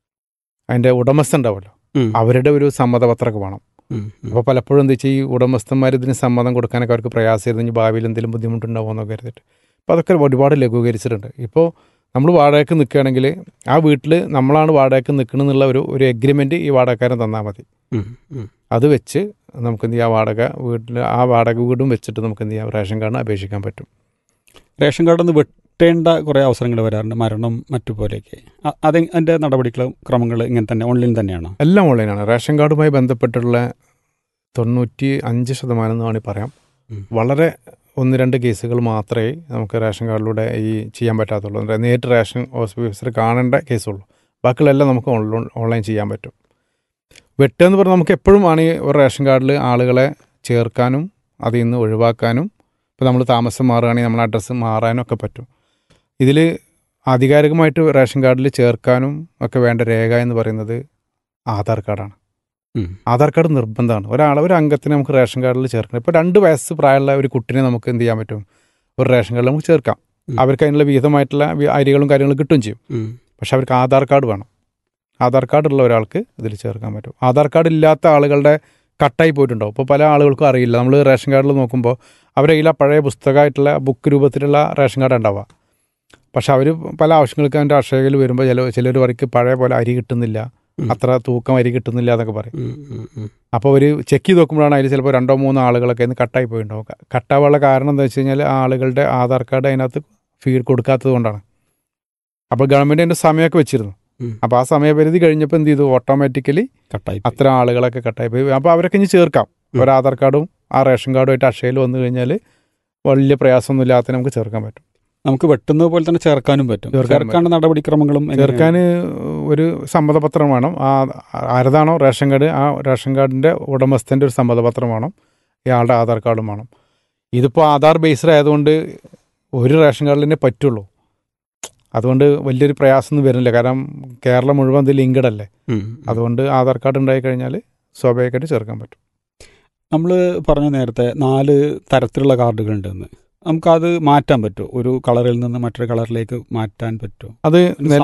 അതിൻ്റെ ഉടമസ്ഥ ഉണ്ടാവുമല്ലോ, അവരുടെ ഒരു സമ്മതപത്രമൊക്കെ വേണം. അപ്പോൾ പലപ്പോഴും എന്താ വെച്ചാൽ ഈ ഉടമസ്ഥന്മാർ ഇതിന് സമ്മതം കൊടുക്കാനൊക്കെ അവർക്ക് പ്രയാസമായിരുന്നു, ഭാവിയിൽ എന്തെങ്കിലും ബുദ്ധിമുട്ടുണ്ടാവുമെന്നൊക്കെ കരുതിയിട്ട്. അപ്പോൾ അതൊക്കെ ഒരുപാട് ലഘൂകരിച്ചിട്ടുണ്ട്. ഇപ്പോൾ നമ്മൾ വാടകയ്ക്ക് നിൽക്കുകയാണെങ്കിൽ ആ വീട്ടിൽ നമ്മളാണ് വാടകയ്ക്ക് നിൽക്കണമെന്നുള്ള ഒരു എഗ്രിമെൻറ്റ് ഈ വാടകക്കാരൻ തന്നാൽ മതി. അത് വെച്ച് നമുക്ക് എന്ത് ചെയ്യാം, വാടക വീടും വെച്ചിട്ട് നമുക്ക് എന്ത് ചെയ്യാം, റേഷൻ കാർഡിന് അപേക്ഷിക്കാൻ പറ്റും. റേഷൻ കാർഡ് ഒന്ന് വെട്ടേണ്ട കുറേ അവസരങ്ങൾ വരാറുണ്ട്, മരണം മറ്റുപോലെയൊക്കെ. അതിൻ്റെ നടപടിക്രമങ്ങൾ ഇങ്ങനെ തന്നെ ഓൺലൈൻ തന്നെയാണ്? എല്ലാം ഓൺലൈനാണ്. റേഷൻ കാർഡുമായി ബന്ധപ്പെട്ടുള്ള 95% എന്ന് വേണമെങ്കിൽ പറയാം. വളരെ 1-2 കേസുകൾ മാത്രമേ നമുക്ക് റേഷൻ കാർഡിലൂടെ ചെയ്യാൻ പറ്റാത്തുള്ളൂ. നേരിട്ട് റേഷൻ ഓഫീസർ കാണേണ്ട കേസുള്ളൂ. ബാക്കിയുള്ളതെല്ലാം നമുക്ക് ഓൺലൈൻ ചെയ്യാൻ പറ്റും. വെട്ടെന്ന് പറഞ്ഞാൽ നമുക്ക് എപ്പോഴും ആണ് ഒരു റേഷൻ കാർഡിൽ ആളുകളെ ചേർക്കാനും അതിൽ നിന്ന് ഒഴിവാക്കാനും, ഇപ്പോൾ നമ്മൾ താമസം മാറുകയാണെങ്കിൽ നമ്മൾ അഡ്രസ്സ് മാറാനും ഒക്കെ പറ്റും. ഇതിൽ ആധികാരികമായിട്ട് റേഷൻ കാർഡിൽ ചേർക്കാനും ഒക്കെ വേണ്ട രേഖ എന്ന് പറയുന്നത് ആധാർ കാർഡാണ്. ആധാർ കാർഡ് നിർബന്ധമാണ്. ഒരു അംഗത്തിനെ നമുക്ക് റേഷൻ കാർഡിൽ ചേർക്കണം. ഇപ്പോൾ 2 വയസ്സ് പ്രായമുള്ള ഒരു കുട്ടിനെ നമുക്ക് എന്ത് ചെയ്യാൻ പറ്റും, ഒരു റേഷൻ കാർഡിൽ നമുക്ക് ചേർക്കാം. അവർക്ക് അതിനുള്ള വിഹിതമായിട്ടുള്ള അരികളും കാര്യങ്ങളും കിട്ടുകയും ചെയ്യും. പക്ഷെ അവർക്ക് ആധാർ കാർഡ് വേണം. ആധാർ കാർഡ് ഉള്ള ഒരാൾക്ക് ഇതിൽ ചേർക്കാൻ പറ്റും. ആധാർ കാർഡ് ഇല്ലാത്ത ആളുകളുടെ കട്ടായി പോയിട്ടുണ്ടാവും. ഇപ്പോൾ പല ആളുകൾക്കും അറിയില്ല. നമ്മൾ റേഷൻ കാർഡിൽ നോക്കുമ്പോൾ അവരുടെ കയ്യിൽ പഴയ പുസ്തകമായിട്ടുള്ള ബുക്ക് രൂപത്തിലുള്ള റേഷൻ കാർഡ് ഉണ്ടാവുക. പക്ഷെ അവർ പല ആവശ്യങ്ങൾക്ക് അതിൻ്റെ അക്ഷയയിൽ വരുമ്പോൾ ചിലർ അവർക്ക് പഴയ പോലെ അരി കിട്ടുന്നില്ല, അത്ര തൂക്കം അരി കിട്ടുന്നില്ല എന്നൊക്കെ പറയും. അപ്പോൾ അവർ ചെക്ക് ചെയ്ത് നോക്കുമ്പോഴാണ് അതിൽ ചിലപ്പോൾ 2-3 ആളുകളൊക്കെ ഇന്ന് കട്ടായി പോയിട്ടുണ്ടാവും. കട്ടാവാനുള്ള കാരണം എന്താ വെച്ച് കഴിഞ്ഞാൽ ആ ആളുകളുടെ ആധാർ കാർഡ് അതിനകത്ത് ഫീഡ് കൊടുക്കാത്തത് കൊണ്ടാണ്. അപ്പോൾ ഗവൺമെൻറ് അതിൻ്റെ സമയമൊക്കെ വെച്ചിരുന്നു. അപ്പോൾ ആ സമയപരിധി കഴിഞ്ഞപ്പോൾ എന്ത് ചെയ്തു, ഓട്ടോമാറ്റിക്കലി അത്ര ആളുകളൊക്കെ കട്ടായി പോയി. അപ്പോൾ അവരൊക്കെ ഇനി ചേർക്കാം. ഒരു ആധാർ കാർഡും ആ റേഷൻ കാർഡുമായിട്ട് അക്ഷയയിൽ വന്നു കഴിഞ്ഞാൽ വലിയ പ്രയാസമൊന്നും ഇല്ലാത്ത നമുക്ക് ചേർക്കാൻ പറ്റും. നമുക്ക് വെട്ടുന്നത് പോലെ തന്നെ ചേർക്കാനും പറ്റും. ചേർക്കാനുള്ള നടപടിക്രമങ്ങളും ചേർക്കാൻ ഒരു സമ്മതപത്രം വേണം. ആരതാണോ റേഷൻ കാർഡ്, ആ റേഷൻ കാർഡിൻ്റെ ഉടമസ്ഥൻ്റെ ഒരു സമ്മതപത്രം വേണം. ഇയാളുടെ ആധാർ കാർഡും വേണം. ഇതിപ്പോൾ ആധാർ ബേസ്ഡ് ആയതുകൊണ്ട് ഒരു റേഷൻ കാർഡിൽ തന്നെ പറ്റുള്ളൂ. അതുകൊണ്ട് വലിയൊരു പ്രയാസമൊന്നും വരുന്നില്ല. കാരണം കേരളം മുഴുവൻ ഇത് ലിങ്ക്ഡ് അല്ലേ. അതുകൊണ്ട് ആധാർ കാർഡ് ഉണ്ടായി കഴിഞ്ഞാൽ സ്വാഭാവികമായിട്ട് ചേർക്കാൻ പറ്റും. നമ്മൾ പറഞ്ഞ നേരത്തെ 4 തരത്തിലുള്ള കാർഡുകളുണ്ടെന്ന്, നമുക്കത് മാറ്റാൻ പറ്റുമോ? ഒരു കളറിൽ നിന്ന് മറ്റൊരു കളറിലേക്ക് മാറ്റാൻ പറ്റുമോ? അത്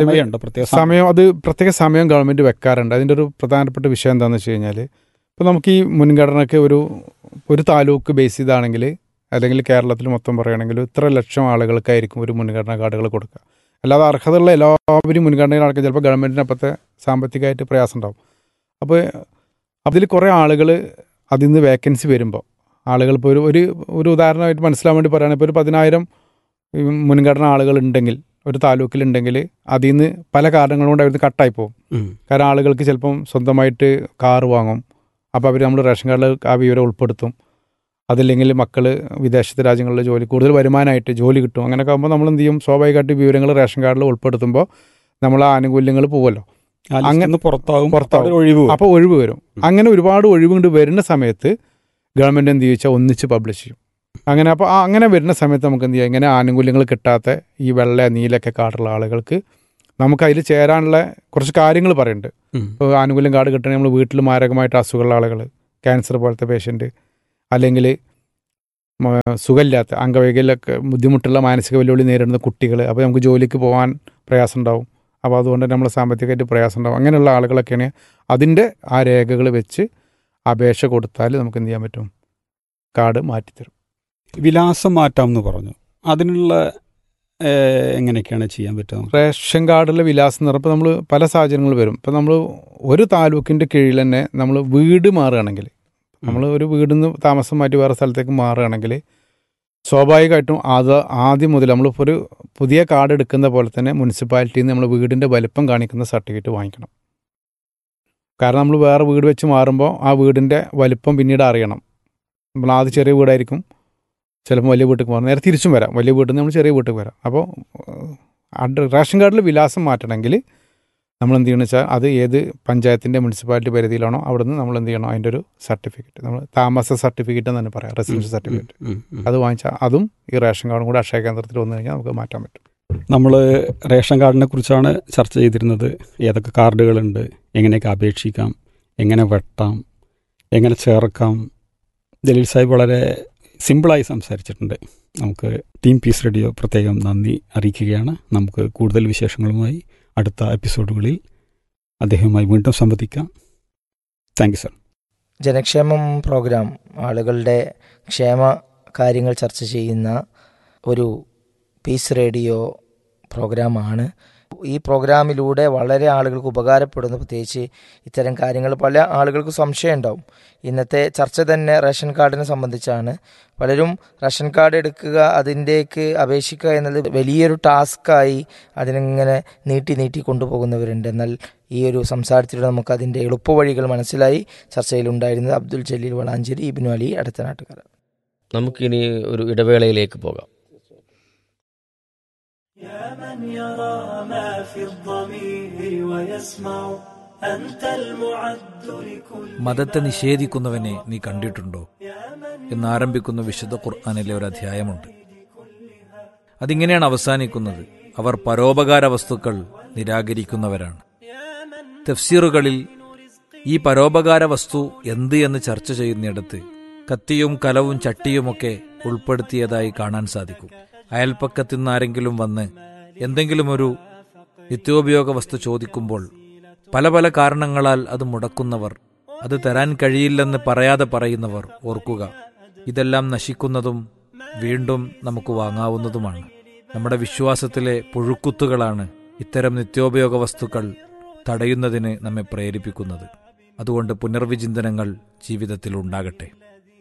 പ്രത്യേക സമയം ഗവൺമെൻറ് വെക്കാറുണ്ട്. അതിൻ്റെ ഒരു പ്രധാനപ്പെട്ട വിഷയം എന്താണെന്ന് വെച്ച് കഴിഞ്ഞാൽ, ഇപ്പോൾ നമുക്ക് ഈ മുൻഗണനയ്ക്ക് ഒരു താലൂക്ക് ബേസ് ചെയ്താണെങ്കിൽ, അല്ലെങ്കിൽ കേരളത്തിൽ മൊത്തം പറയുകയാണെങ്കിൽ ഇത്ര ലക്ഷം ആളുകൾക്കായിരിക്കും ഒരു മുൻഗണന കാർഡുകൾ കൊടുക്കുക. അല്ലാതെ അർഹതയുള്ള എല്ലാവരും മുൻഗണനയിൽ നടക്കുക ചിലപ്പോൾ ഗവൺമെൻറ്റിന് അപ്പോഴത്തെ സാമ്പത്തികമായിട്ട് പ്രയാസം ഉണ്ടാവും. അപ്പോൾ അതിൽ കുറേ ആളുകൾ അതിൽ നിന്ന് വേക്കൻസി വരുമ്പോൾ ആളുകൾ ഇപ്പോൾ ഒരു ഉദാഹരണമായിട്ട് മനസ്സിലാൻ വേണ്ടി പറയുകയാണെങ്കിൽ, ഇപ്പോൾ ഒരു 10,000 മുൻഗണന ആളുകളുണ്ടെങ്കിൽ ഒരു താലൂക്കിലുണ്ടെങ്കിൽ അതിൽ നിന്ന് പല കാരണങ്ങൾ കൊണ്ട് അവർ കട്ടായി പോകും. കാരണം ആളുകൾക്ക് ചിലപ്പം സ്വന്തമായിട്ട് കാറ് വാങ്ങും. അപ്പോൾ അവർ നമ്മൾ റേഷൻ കാർഡിൽ ആ വിവരം ഉൾപ്പെടുത്തും. അതില്ലെങ്കിൽ മക്കൾ വിദേശ രാജ്യങ്ങളിൽ കൂടുതൽ വരുമാനമായിട്ട് ജോലി കിട്ടും. അങ്ങനെയൊക്കെ ആകുമ്പോൾ നമ്മൾ എന്ത് ചെയ്യും, സ്വാഭാവികമായിട്ട് വിവരങ്ങൾ റേഷൻ കാർഡിൽ ഉൾപ്പെടുത്തുമ്പോൾ നമ്മൾ ആ ആനുകൂല്യങ്ങൾ പോകുമല്ലോ, അങ്ങനെ പുറത്താവും. അപ്പോൾ ഒഴിവ് വരും. അങ്ങനെ ഒരുപാട് ഒഴിവുകൊണ്ട് വരുന്ന സമയത്ത് ഗവൺമെൻറ് എന്ത് ചോദിച്ചാൽ ഒന്നിച്ച് പബ്ലിഷ് ചെയ്യും. അപ്പോൾ അങ്ങനെ വരുന്ന സമയത്ത് നമുക്ക് എന്ത് ചെയ്യാം, ഇങ്ങനെ ആനുകൂല്യങ്ങൾ കിട്ടാത്ത ഈ വെള്ള നീലൊക്കെ കാർഡുള്ള ആളുകൾക്ക് നമുക്ക് അതിൽ ചേരാനുള്ള കുറച്ച് കാര്യങ്ങൾ പറയുന്നുണ്ട്. ഇപ്പോൾ ആനുകൂല്യം കാർഡ് കിട്ടണമെങ്കിൽ നമ്മൾ വീട്ടിൽ മാരകമായിട്ട് അസുഖമുള്ള ആളുകൾ, ക്യാൻസർ പോലത്തെ പേഷ്യൻ്റ്, അല്ലെങ്കിൽ സുഖമില്ലാത്ത അംഗവൈകല്യമൊക്കെ ബുദ്ധിമുട്ടുള്ള മാനസിക വെല്ലുവിളി നേരിടുന്ന കുട്ടികൾ, അപ്പോൾ നമുക്ക് ജോലിക്ക് പോകാൻ പ്രയാസം ഉണ്ടാവും, അപ്പോൾ അതുകൊണ്ട് നമ്മൾ സാമ്പത്തികമായിട്ട് പ്രയാസം ഉണ്ടാവും. അങ്ങനെയുള്ള ആളുകളൊക്കെയാണ് അതിൻ്റെ ആ രേഖകൾ വെച്ച് അപേക്ഷ കൊടുത്താൽ നമുക്ക് എന്ത് ചെയ്യാൻ പറ്റും, കാർഡ് മാറ്റിത്തരും. വിലാസം മാറ്റാമെന്ന് പറഞ്ഞു, അതിനുള്ള എങ്ങനെയൊക്കെയാണ് ചെയ്യാൻ പറ്റുക? റേഷൻ കാർഡിലെ വിലാസം എന്ന് പറയുമ്പോൾ നമ്മൾ പല സാഹചര്യങ്ങൾ വരും. ഇപ്പോൾ നമ്മൾ ഒരു താലൂക്കിൻ്റെ കീഴിൽ തന്നെ നമ്മൾ വീട് മാറുകയാണെങ്കിൽ, നമ്മൾ ഒരു വീടിൽ നിന്ന് താമസം മാറ്റി വേറെ സ്ഥലത്തേക്ക് മാറുകയാണെങ്കിൽ സ്വാഭാവികമായിട്ടും അത് ആദ്യം മുതൽ നമ്മളിപ്പോൾ ഒരു പുതിയ കാർഡ് എടുക്കുന്ന പോലെ തന്നെ മുനിസിപ്പാലിറ്റിയിൽ നിന്ന് നമ്മൾ വീടിൻ്റെ വലിപ്പം കാണിക്കുന്ന സർട്ടിഫിക്കറ്റ് വാങ്ങിക്കണം. കാരണം നമ്മൾ വേറെ വീട് വെച്ച് മാറുമ്പോൾ ആ വീടിൻ്റെ വലിപ്പം പിന്നീട് അറിയണം. നമ്മൾ ആദ്യം ചെറിയ വീടായിരിക്കും, ചിലപ്പോൾ വലിയ വീട്ടിൽ മാറും, നേരെ തിരിച്ചും വരാം, വലിയ വീട്ടിൽ നിന്ന് നമ്മൾ ചെറിയ വീട്ടിൽ വരാം. അപ്പോൾ റേഷൻ കാർഡിൽ വിലാസം മാറ്റണമെങ്കിൽ നമ്മൾ എന്ത് ചെയ്യണമെന്ന് വെച്ചാൽ അത് ഏത് പഞ്ചായത്തിൻ്റെ മുനിസിപ്പാലിറ്റി പരിധിയിലാണോ അവിടെ നിന്ന് നമ്മൾ എന്ത് ചെയ്യണം, അതിൻ്റെ ഒരു സർട്ടിഫിക്കറ്റ്, നമ്മൾ താമസ സർട്ടിഫിക്കറ്റ് എന്ന് തന്നെ പറയാം, റെസിഡൻഷ്യൽ സർട്ടിഫിക്കറ്റ്, അത് വാങ്ങിച്ചാൽ അതും ഈ റേഷൻ കാർഡും കൂടെ അക്ഷയ കേന്ദ്രത്തിൽ വന്നു കഴിഞ്ഞാൽ നമുക്ക് മാറ്റാൻ പറ്റും. നമ്മൾ റേഷൻ കാർഡിനെ കുറിച്ചാണ് ചർച്ച ചെയ്തിരുന്നത്. ഏതൊക്കെ കാർഡുകളുണ്ട്, എങ്ങനെയൊക്കെ അപേക്ഷിക്കാം, എങ്ങനെ വെട്ടാം, എങ്ങനെ ചേർക്കാം. ജലീൽ സാഹിബ് വളരെ സിമ്പിളായി സംസാരിച്ചിട്ടുണ്ട്. നമുക്ക് ടീം പീസ് റേഡിയോ പ്രത്യേകം നന്ദി അറിയിക്കുകയാണ്. നമുക്ക് കൂടുതൽ വിശേഷങ്ങളുമായി അടുത്ത എപ്പിസോഡുകളിൽ അദ്ദേഹവുമായി വീണ്ടും സംവദിക്കാം. Thank you sir. ജനക്ഷേമം പ്രോഗ്രാം ആളുകളുടെ ക്ഷേമ കാര്യങ്ങൾ ചർച്ച ചെയ്യുന്ന ഒരു പീസ് റേഡിയോ പ്രോഗ്രാമാണ്. ഈ പ്രോഗ്രാമിലൂടെ വളരെ ആളുകൾക്ക് ഉപകാരപ്പെടുന്നു. പ്രത്യേകിച്ച് ഇത്തരം കാര്യങ്ങൾ പല ആളുകൾക്ക് സംശയം ഉണ്ടാവും. ഇന്നത്തെ ചർച്ച തന്നെ റേഷൻ കാർഡിനെ സംബന്ധിച്ചാണ്. പലരും റേഷൻ കാർഡ് എടുക്കുക, അതിൻ്റേക്ക് അപേക്ഷിക്കുക എന്നത് വലിയൊരു ടാസ്ക്കായി അതിനിങ്ങനെ നീട്ടി കൊണ്ടുപോകുന്നവരുണ്ട്. എന്നാൽ ഈ ഒരു സംസാരത്തിലൂടെ നമുക്ക് അതിൻ്റെ എളുപ്പവഴികൾ മനസ്സിലായി. ചർച്ചയിലുണ്ടായിരുന്നത് അബ്ദുൽ ജലീൽ വളാഞ്ചേരി, ഇബ്നു അലി അടുത്തനാട്ടുകാര. നമുക്കിനി ഒരു ഇടവേളയിലേക്ക് പോകാം. മതത്തെ നിഷേധിക്കുന്നവനെ നീ കണ്ടിട്ടുണ്ടോ എന്നാരംഭിക്കുന്ന വിശുദ്ധ ഖുർആനിലെ ഒരു അധ്യായമുണ്ട്. അതിങ്ങനെയാണ് അവസാനിക്കുന്നത്: അവർ പരോപകാര വസ്തുക്കൾ നിരാകരിക്കുന്നവരാണ്. തഫ്സീറുകളിൽ ഈ പരോപകാര വസ്തു എന്ത് എന്ന് ചർച്ച ചെയ്യുന്നിടത്ത് കത്തിയും കലവും ചട്ടിയുമൊക്കെ ഉൾപ്പെടുത്തിയതായി കാണാൻ സാധിക്കും. അയൽപ്പക്കത്തു നിന്നാരെങ്കിലും വന്ന് എന്തെങ്കിലും ഒരു നിത്യോപയോഗ വസ്തു ചോദിക്കുമ്പോൾ പല പല കാരണങ്ങളാൽ അത് മുടക്കുന്നവർ, അത് തരാൻ കഴിയില്ലെന്ന് പറയാതെ പറയുന്നവർ, ഓർക്കുക, ഇതെല്ലാം നശിക്കുന്നതും വീണ്ടും നമുക്ക് വാങ്ങാവുന്നതുമാണ്. നമ്മുടെ വിശ്വാസത്തിലെ പുഴുക്കുത്തുകളാണ് ഇത്തരം നിത്യോപയോഗ വസ്തുക്കൾ തടയുന്നതിന് നമ്മെ പ്രേരിപ്പിക്കുന്നത്. അതുകൊണ്ട് പുനർവിചിന്തനങ്ങൾ ജീവിതത്തിൽ ഉണ്ടാകട്ടെ.